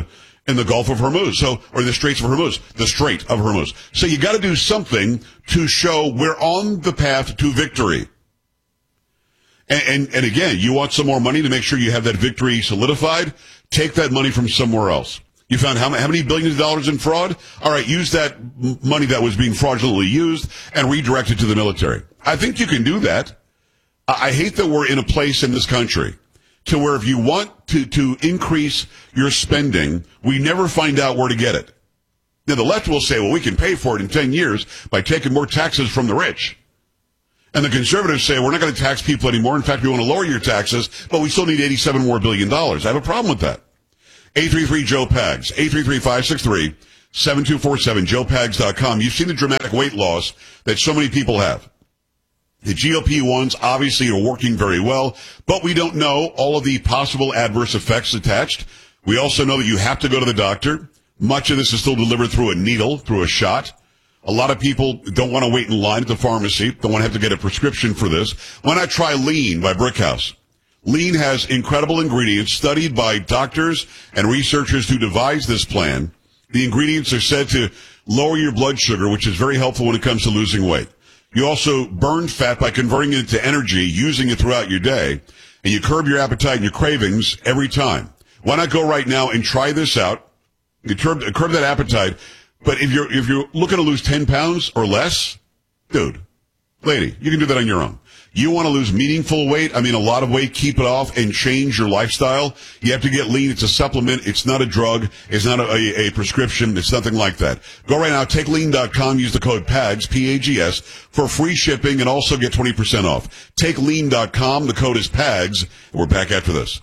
Speaker 1: in the Gulf of Hormuz, so or the Straits of Hormuz, the Strait of Hormuz. So you got to do something to show we're on the path to victory. And, and and again, you want some more money to make sure you have that victory solidified? Take that money from somewhere else. You found how, how many billions of dollars in fraud? All right, use that m- money that was being fraudulently used and redirect it to the military. I think you can do that. I, I hate that we're in a place in this country to where if you want to, to increase your spending, we never find out where to get it. Now, the left will say, well, we can pay for it in ten years by taking more taxes from the rich. And the conservatives say, we're not going to tax people anymore. In fact, we want to lower your taxes, but we still need eighty-seven more billion dollars. I have a problem with that. eight three three Joe Pags, eight three three, five six three, seven two four seven, joe pags dot com. You've seen the dramatic weight loss that so many people have. The G L P ones obviously are working very well, but we don't know all of the possible adverse effects attached. We also know that you have to go to the doctor. Much of this is still delivered through a needle, through a shot. A lot of people don't want to wait in line at the pharmacy, don't want to have to get a prescription for this. Why not try Lean by Brickhouse? Lean has incredible ingredients studied by doctors and researchers who devised this plan. The ingredients are said to lower your blood sugar, which is very helpful when it comes to losing weight. You also burn fat by converting it into energy, using it throughout your day, and you curb your appetite and your cravings every time. Why not go right now and try this out? You curb, curb that appetite, but if you're if you're looking to lose ten pounds or less, dude, lady, you can do that on your own. You want to lose meaningful weight, I mean a lot of weight, keep it off, and change your lifestyle, you have to get Lean. It's a supplement. It's not a drug. It's not a, a, a prescription. It's nothing like that. Go right now, take lean dot com, use the code PAGS, P A G S, for free shipping and also get twenty percent off. take lean dot com, the code is PAGS. We're back after this.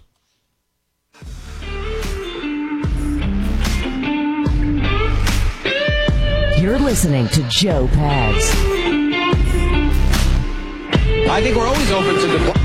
Speaker 8: You're listening to Joe Pags.
Speaker 9: I think we're always open to the...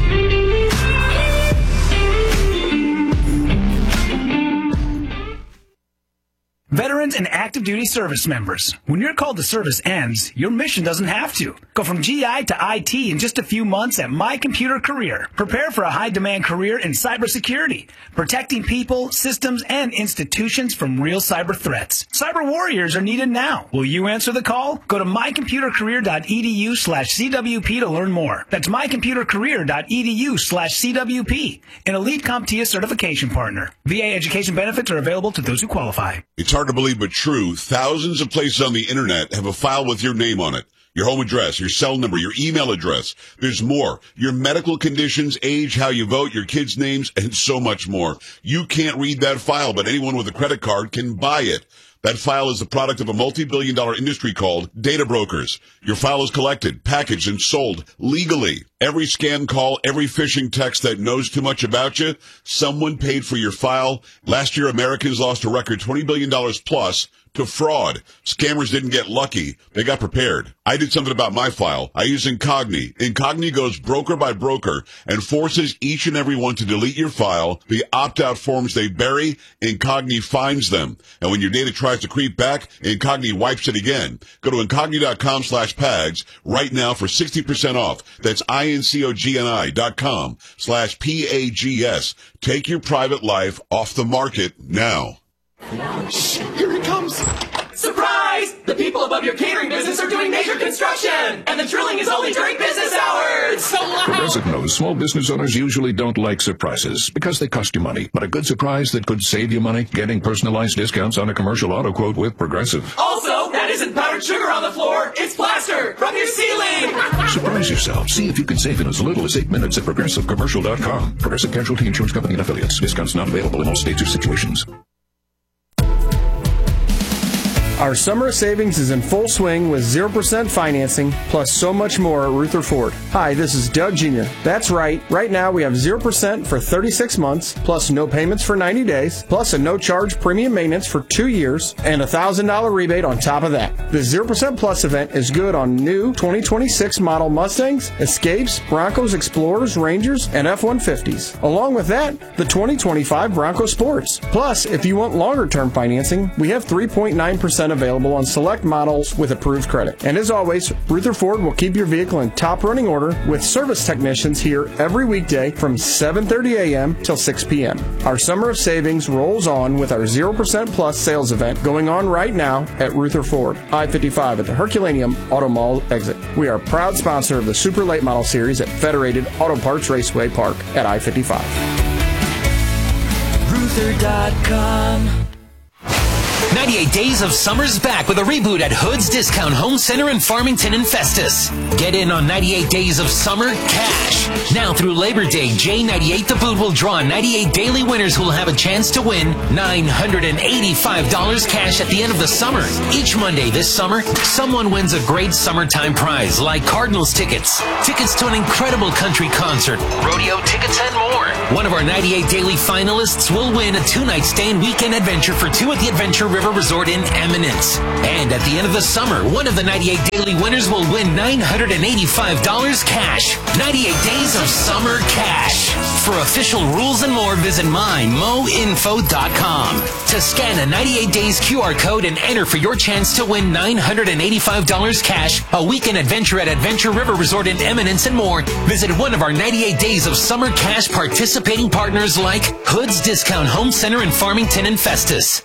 Speaker 10: Veterans and active duty service members, when your call to service ends, your mission doesn't have to. Go from G I to I T in just a few months at My Computer Career. Prepare for a high-demand career in cybersecurity, protecting people, systems, and institutions from real cyber threats. Cyber warriors are needed now. Will you answer the call? Go to my computer career dot e d u slash c w p to learn more. That's my computer career dot e d u slash c w p, an elite CompTIA certification partner. V A education benefits are available to those who qualify.
Speaker 1: It's hard to believe, but true. Thousands of places on the internet have a file with your name on it. Your home address, your cell number, your email address. There's more. Your medical conditions, age, how you vote, your kids' names, and so much more. You can't read that file, but anyone with a credit card can buy it. That file is the product of a multi-billion dollar industry called data brokers. Your file is collected, packaged, and sold legally. Every scam call, every phishing text that knows too much about you, someone paid for your file. Last year, Americans lost a record twenty billion dollars plus to fraud. Scammers didn't get lucky. They got prepared. I did something about my file. I use Incogni. Incogni goes broker by broker and forces each and every one to delete your file. The opt-out forms they bury, Incogni finds them. And when your data tries to creep back, Incogni wipes it again. Go to incogni dot com slash pags right now for sixty percent off. That's I-N-C-O-G-N-I dot com slash P-A-G-S. Take your private life off the market now.
Speaker 9: Shh, here it comes. Surprise! The people above your catering business are doing major construction, and the drilling is only during business hours. So loud.
Speaker 11: Progressive knows small business owners usually don't like surprises because they cost you money. But a good surprise that could save you money, getting personalized discounts on a commercial auto quote with Progressive.
Speaker 9: Also, that isn't powdered sugar on the floor. It's plaster from your ceiling.
Speaker 11: Surprise yourself. See if you can save in as little as eight minutes at progressive commercial dot com. Progressive Casualty Insurance Company and Affiliates. Discounts not available in all states or situations.
Speaker 22: Our summer savings is in full swing with zero percent financing, plus so much more at Ruther Ford. Hi, this is Doug Junior That's right. Right now we have zero percent for thirty-six months, plus no payments for ninety days, plus a no-charge premium maintenance for two years, and a one thousand dollars rebate on top of that. The zero percent Plus event is good on new twenty twenty-six model Mustangs, Escapes, Broncos, Explorers, Rangers, and F one fifties. Along with that, the twenty twenty-five Bronco Sports. Plus, if you want longer-term financing, we have three point nine percent percent available on select models with approved credit. And as always, Rutherford will keep your vehicle in top running order with service technicians here every weekday from seven thirty a.m. till six p.m. Our summer of savings rolls on with our zero percent plus sales event going on right now at Rutherford, I fifty-five at the Herculaneum Auto Mall exit. We are a proud sponsor of the Super Late Model Series at Federated Auto Parts Raceway Park at I fifty-five.
Speaker 9: Ruther dot com.
Speaker 4: ninety-eight Days of Summer's back with a reboot at Hood's Discount Home Center in Farmington and Festus. Get in on ninety-eight Days of Summer cash. Now through Labor Day, J ninety-eight The Boot will draw ninety-eight daily winners who will have a chance to win nine hundred eighty-five dollars cash at the end of the summer. Each Monday this summer, someone wins a great summertime prize like Cardinals tickets, tickets to an incredible country concert, rodeo tickets, and more. One of our ninety-eight daily finalists will win a two-night stay and weekend adventure for two at the Adventure River Resort in Eminence. And at the end of the summer, one of the ninety-eight daily winners will win nine hundred eighty-five dollars cash. ninety-eight Days of Summer cash. For official rules and more, visit my mo info dot com. To scan a ninety-eight Days Q R code and enter for your chance to win nine hundred eighty-five dollars cash, a weekend adventure at Adventure River Resort in Eminence, and more, visit one of our ninety-eight Days of Summer cash participating partners like Hood's Discount Home Center in Farmington and Festus.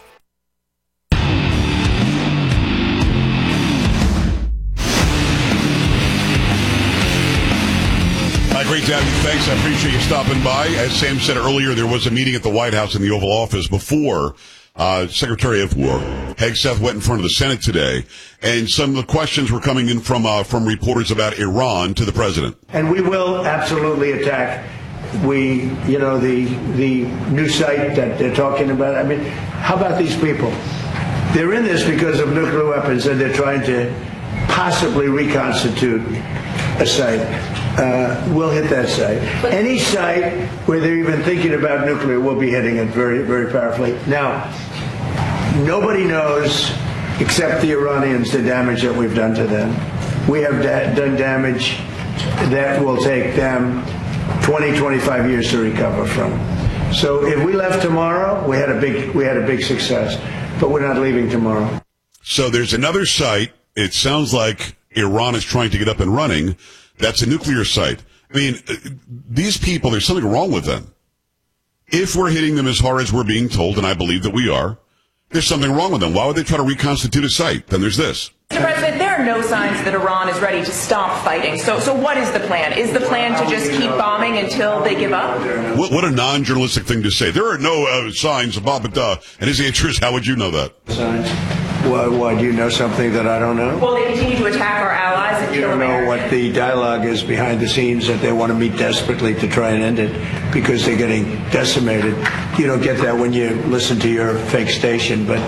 Speaker 1: Great to have you. Thanks. I appreciate you stopping by. As Sam said earlier, there was a meeting at the White House in the Oval Office before uh, Secretary of War Hegseth went in front of the Senate today, and some of the questions were coming in from uh, from reporters about Iran to the president.
Speaker 12: And we will absolutely attack. We, you know, the the new site that they're talking about. I mean, how about these people? They're in this because of nuclear weapons, and they're trying to possibly reconstitute a site. Uh, we'll hit that site. Any site where they're even thinking about nuclear, we'll be hitting it very, very powerfully. Now, nobody knows, except the Iranians, the damage that we've done to them. We have da- done damage that will take them twenty, twenty-five years to recover from. So if we left tomorrow, we had a big, we had a big success. But we're not leaving tomorrow.
Speaker 1: So there's another site. It sounds like Iran is trying to get up and running. That's a nuclear site. I mean, these people, there's something wrong with them. If we're hitting them as hard as we're being told, and I believe that we are, there's something wrong with them. Why would they try to reconstitute a site? Then there's this.
Speaker 13: Mister President, there are no signs that Iran is ready to stop fighting. So, so what is the plan? Is the plan to just keep bombing until they give up?
Speaker 1: What, what a non-journalistic thing to say. There are no uh, signs of Bob, uh, and his answer is, how would you know that?
Speaker 12: Signs? Why, why, do you know something that I don't know?
Speaker 13: Well, they continue to attack our allies and
Speaker 12: you
Speaker 13: kill
Speaker 12: don't know
Speaker 13: Americans.
Speaker 12: what the dialogue is behind the scenes, that they want to meet desperately to try and end it because they're getting decimated. You don't get that when you listen to your fake station, but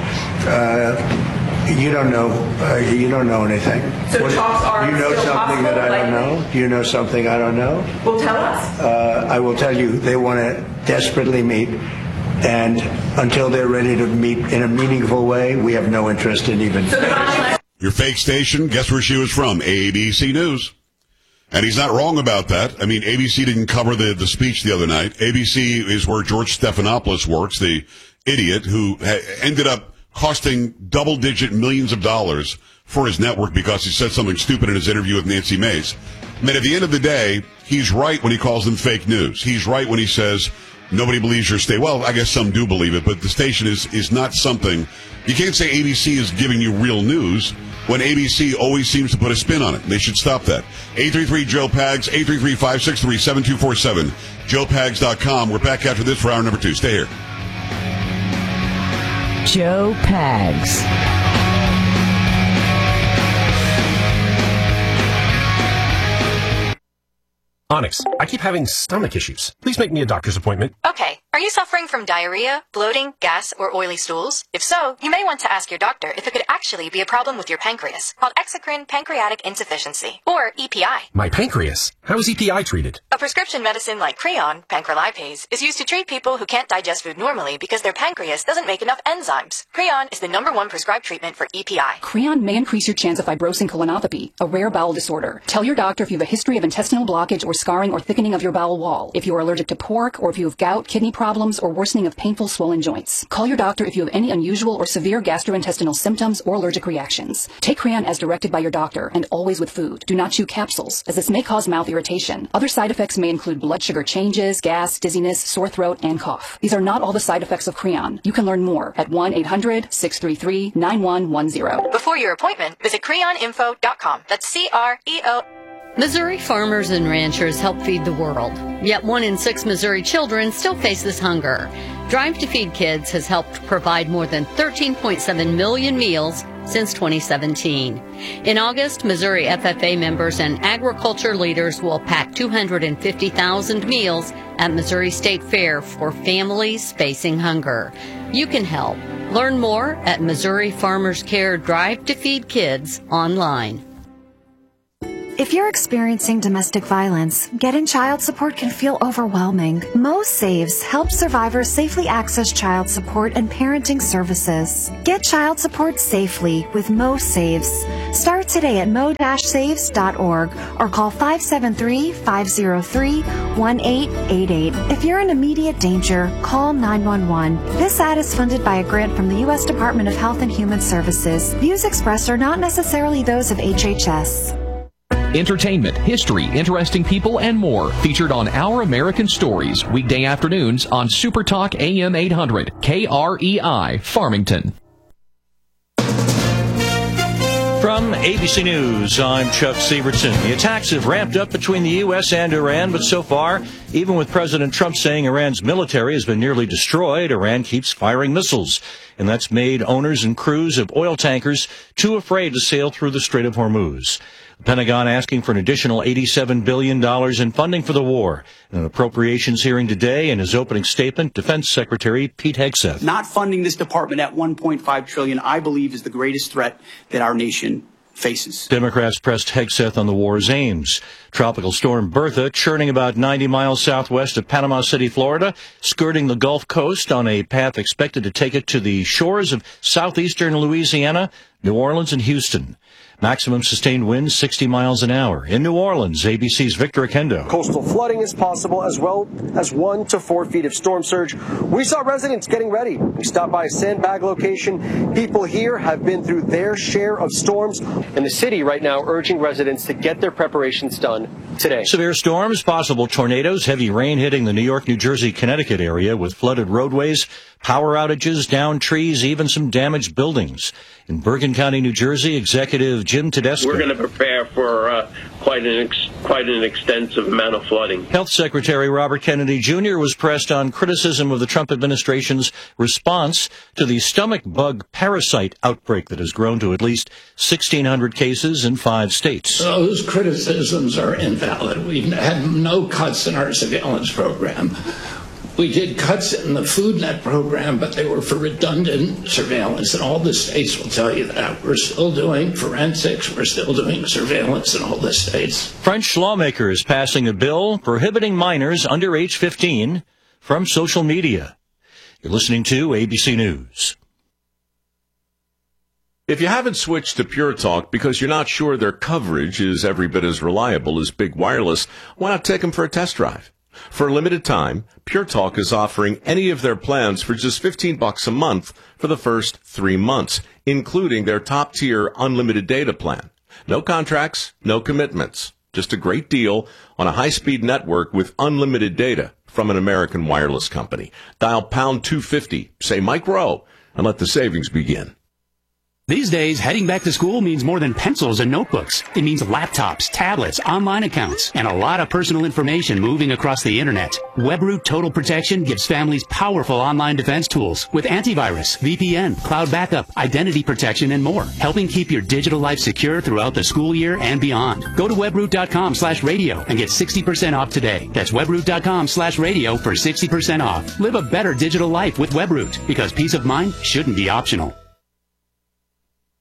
Speaker 12: uh, you don't know. Uh, you don't know anything.
Speaker 13: So
Speaker 12: what,
Speaker 13: talks are
Speaker 12: you know
Speaker 13: still
Speaker 12: something that I don't
Speaker 13: likely?
Speaker 12: know? Do you know something I don't know?
Speaker 13: Well, tell us.
Speaker 12: Uh, I will tell you. They want to desperately meet. And until they're ready to meet in a meaningful way, we have no interest in even.
Speaker 1: Your fake station, guess where she was from? A B C News. And he's not wrong about that. I mean, A B C didn't cover the, the speech the other night. A B C is where George Stephanopoulos works, the idiot who ha- ended up costing double-digit millions of dollars for his network because he said something stupid in his interview with Nancy Mace. I mean, at the end of the day, he's right when he calls them fake news. He's right when he says nobody believes your state. Well, I guess some do believe it, but the station is, is not something. You can't say A B C is giving you real news when A B C always seems to put a spin on it. They should stop that. eight three three Joe Pags, eight three three, five six three, seven two four seven, joe pags dot com. We're back after this for hour number two. Stay here.
Speaker 8: Joe Pags.
Speaker 14: Onyx, I keep having stomach issues. Please make me a doctor's appointment.
Speaker 15: Okay. Are you suffering from diarrhea, bloating, gas, or oily stools? If so, you may want to ask your doctor if it could actually be a problem with your pancreas, called exocrine pancreatic insufficiency, or E P I.
Speaker 14: My pancreas? How is E P I treated?
Speaker 15: A prescription medicine like Creon, pancrelipase, is used to treat people who can't digest food normally because their pancreas doesn't make enough enzymes. Creon is the number one prescribed treatment for E P I.
Speaker 26: Creon may increase your chance of fibrosing colonopathy, a rare bowel disorder. Tell your doctor if you have a history of intestinal blockage or scarring or thickening of your bowel wall, if you are allergic to pork, or if you have gout, kidney problems, problems, or worsening of painful swollen joints. Call your doctor if you have any unusual or severe gastrointestinal symptoms or allergic reactions. Take Creon as directed by your doctor and always with food. Do not chew capsules, as this may cause mouth irritation. Other side effects may include blood sugar changes, gas, dizziness, sore throat, and cough. These are not all the side effects of Creon. You can learn more at one eight hundred, six three three, nine one one zero.
Speaker 15: Before your appointment, visit creon info dot com. That's C R E O.
Speaker 16: Missouri farmers and ranchers help feed the world, yet one in six Missouri children still faces hunger. Drive to Feed Kids has helped provide more than thirteen point seven million meals since twenty seventeen. In August, Missouri F F A members and agriculture leaders will pack two hundred fifty thousand meals at Missouri State Fair for families facing hunger. You can help. Learn more at Missouri Farmers Care Drive to Feed Kids online.
Speaker 17: If you're experiencing domestic violence, getting child support can feel overwhelming. Mo Saves helps survivors safely access child support and parenting services. Get child support safely with Mo Saves. Start today at mo dash saves dot org or call five seven three, five zero three, one eight eight eight. If you're in immediate danger, call nine one one. This ad is funded by a grant from the U S Department of Health and Human Services. Views expressed are not necessarily those of H H S.
Speaker 18: Entertainment, history, interesting people, and more featured on Our American Stories weekday afternoons on Super Talk A M eight hundred, K R E I, Farmington.
Speaker 19: From A B C News, I'm Chuck Sievertson. The attacks have ramped up between the U S and Iran, but so far, even with President Trump saying Iran's military has been nearly destroyed, Iran keeps firing missiles. And that's made owners and crews of oil tankers too afraid to sail through the Strait of Hormuz. The Pentagon asking for an additional eighty-seven billion dollars in funding for the war. In an appropriations hearing today, in his opening statement, Defense Secretary Pete Hegseth.
Speaker 20: Not funding this department at one point five trillion dollars, I believe, is the greatest threat that our nation faces.
Speaker 19: Democrats pressed Hegseth on the war's aims. Tropical storm Bertha churning about ninety miles southwest of Panama City, Florida, skirting the Gulf Coast on a path expected to take it to the shores of southeastern Louisiana, New Orleans, and Houston. Maximum sustained winds sixty miles an hour. In New Orleans, A B C's Victor Akendo.
Speaker 21: Coastal flooding is possible, as well as one to four feet of storm surge. We saw residents getting ready. We stopped by a sandbag location. People here have been through their share of storms. And the city right now urging residents to get their preparations done today.
Speaker 19: Severe storms, possible tornadoes, heavy rain hitting the New York, New Jersey, Connecticut area with flooded roadways, power outages, downed trees, even some damaged buildings. In Bergen County, New Jersey, Executive Jim Tedesco.
Speaker 27: We're going to prepare for uh, quite an ex- quite an extensive amount of flooding.
Speaker 19: Health Secretary Robert Kennedy Junior was pressed on criticism of the Trump administration's response to the stomach bug parasite outbreak that has grown to at least sixteen hundred cases in five states.
Speaker 28: Those criticisms are invalid. We've had no cuts in our surveillance program. We did cuts in the Food Net program, but they were for redundant surveillance, and all the states will tell you that. We're still doing forensics, we're still doing surveillance in all the states.
Speaker 19: French lawmakers passing a bill prohibiting minors under age fifteen from social media. You're listening to A B C News.
Speaker 29: If you haven't switched to Pure Talk because you're not sure their coverage is every bit as reliable as Big Wireless, why not take them for a test drive? For a limited time, Pure Talk is offering any of their plans for just fifteen bucks a month for the first three months, including their top-tier unlimited data plan. No contracts, no commitments. Just a great deal on a high-speed network with unlimited data from an American wireless company. Dial pound two fifty, say Mike Rowe, and let the savings begin.
Speaker 30: These days, heading back to school means more than pencils and notebooks. It means laptops, tablets, online accounts, and a lot of personal information moving across the internet. WebRoot Total Protection gives families powerful online defense tools with antivirus, V P N, cloud backup, identity protection, and more, helping keep your digital life secure throughout the school year and beyond. Go to webroot.com slash radio and get sixty percent off today. That's webroot.com slash radio for sixty percent off. Live a better digital life with WebRoot, because peace of mind shouldn't be optional.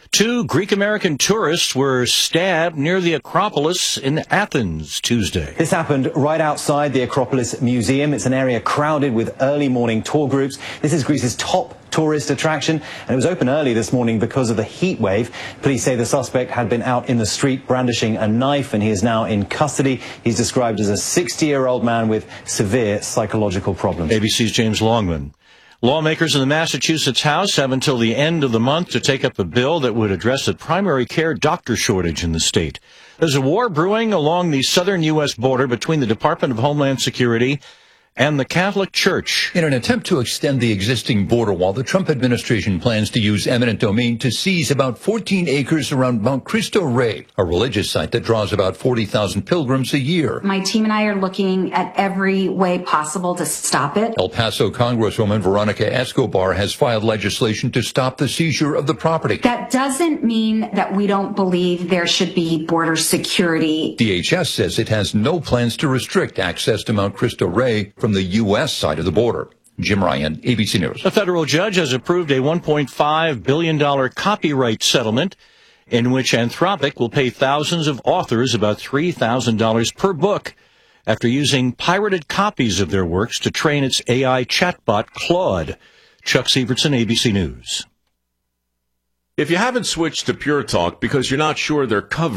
Speaker 19: Two Greek-American tourists were stabbed near the Acropolis in Athens Tuesday.
Speaker 2: This happened right outside the Acropolis Museum. It's an area crowded with early morning tour groups. This is Greece's top tourist attraction, and it was open early this morning because of the heat wave. Police say the suspect had been out in the street brandishing a knife, and he is now in custody. He's described as a sixty-year-old man with severe psychological problems.
Speaker 19: A B C's James Longman. Lawmakers in the Massachusetts House have until the end of the month to take up a bill that would address the primary care doctor shortage in the state. There's a war brewing along the southern U S border between the Department of Homeland Security and the Catholic Church.
Speaker 3: In an attempt to extend the existing border wall, the Trump administration plans to use eminent domain to seize about fourteen acres around Mount Cristo Rey, a religious site that draws about forty thousand pilgrims a year.
Speaker 5: My team and I are looking at every way possible to stop it.
Speaker 3: El Paso Congresswoman Veronica Escobar has filed legislation to stop the seizure of the property.
Speaker 5: That doesn't mean that we don't believe there should be border security.
Speaker 3: D H S says it has no plans to restrict access to Mount Cristo Rey from the U S side of the border. Jim Ryan, A B C News.
Speaker 19: A federal judge has approved a one point five billion dollars copyright settlement in which Anthropic will pay thousands of authors about three thousand dollars per book after using pirated copies of their works to train its A I chatbot Claude. Chuck Sievertson, A B C News.
Speaker 29: If you haven't switched to Pure Talk because you're not sure they're covered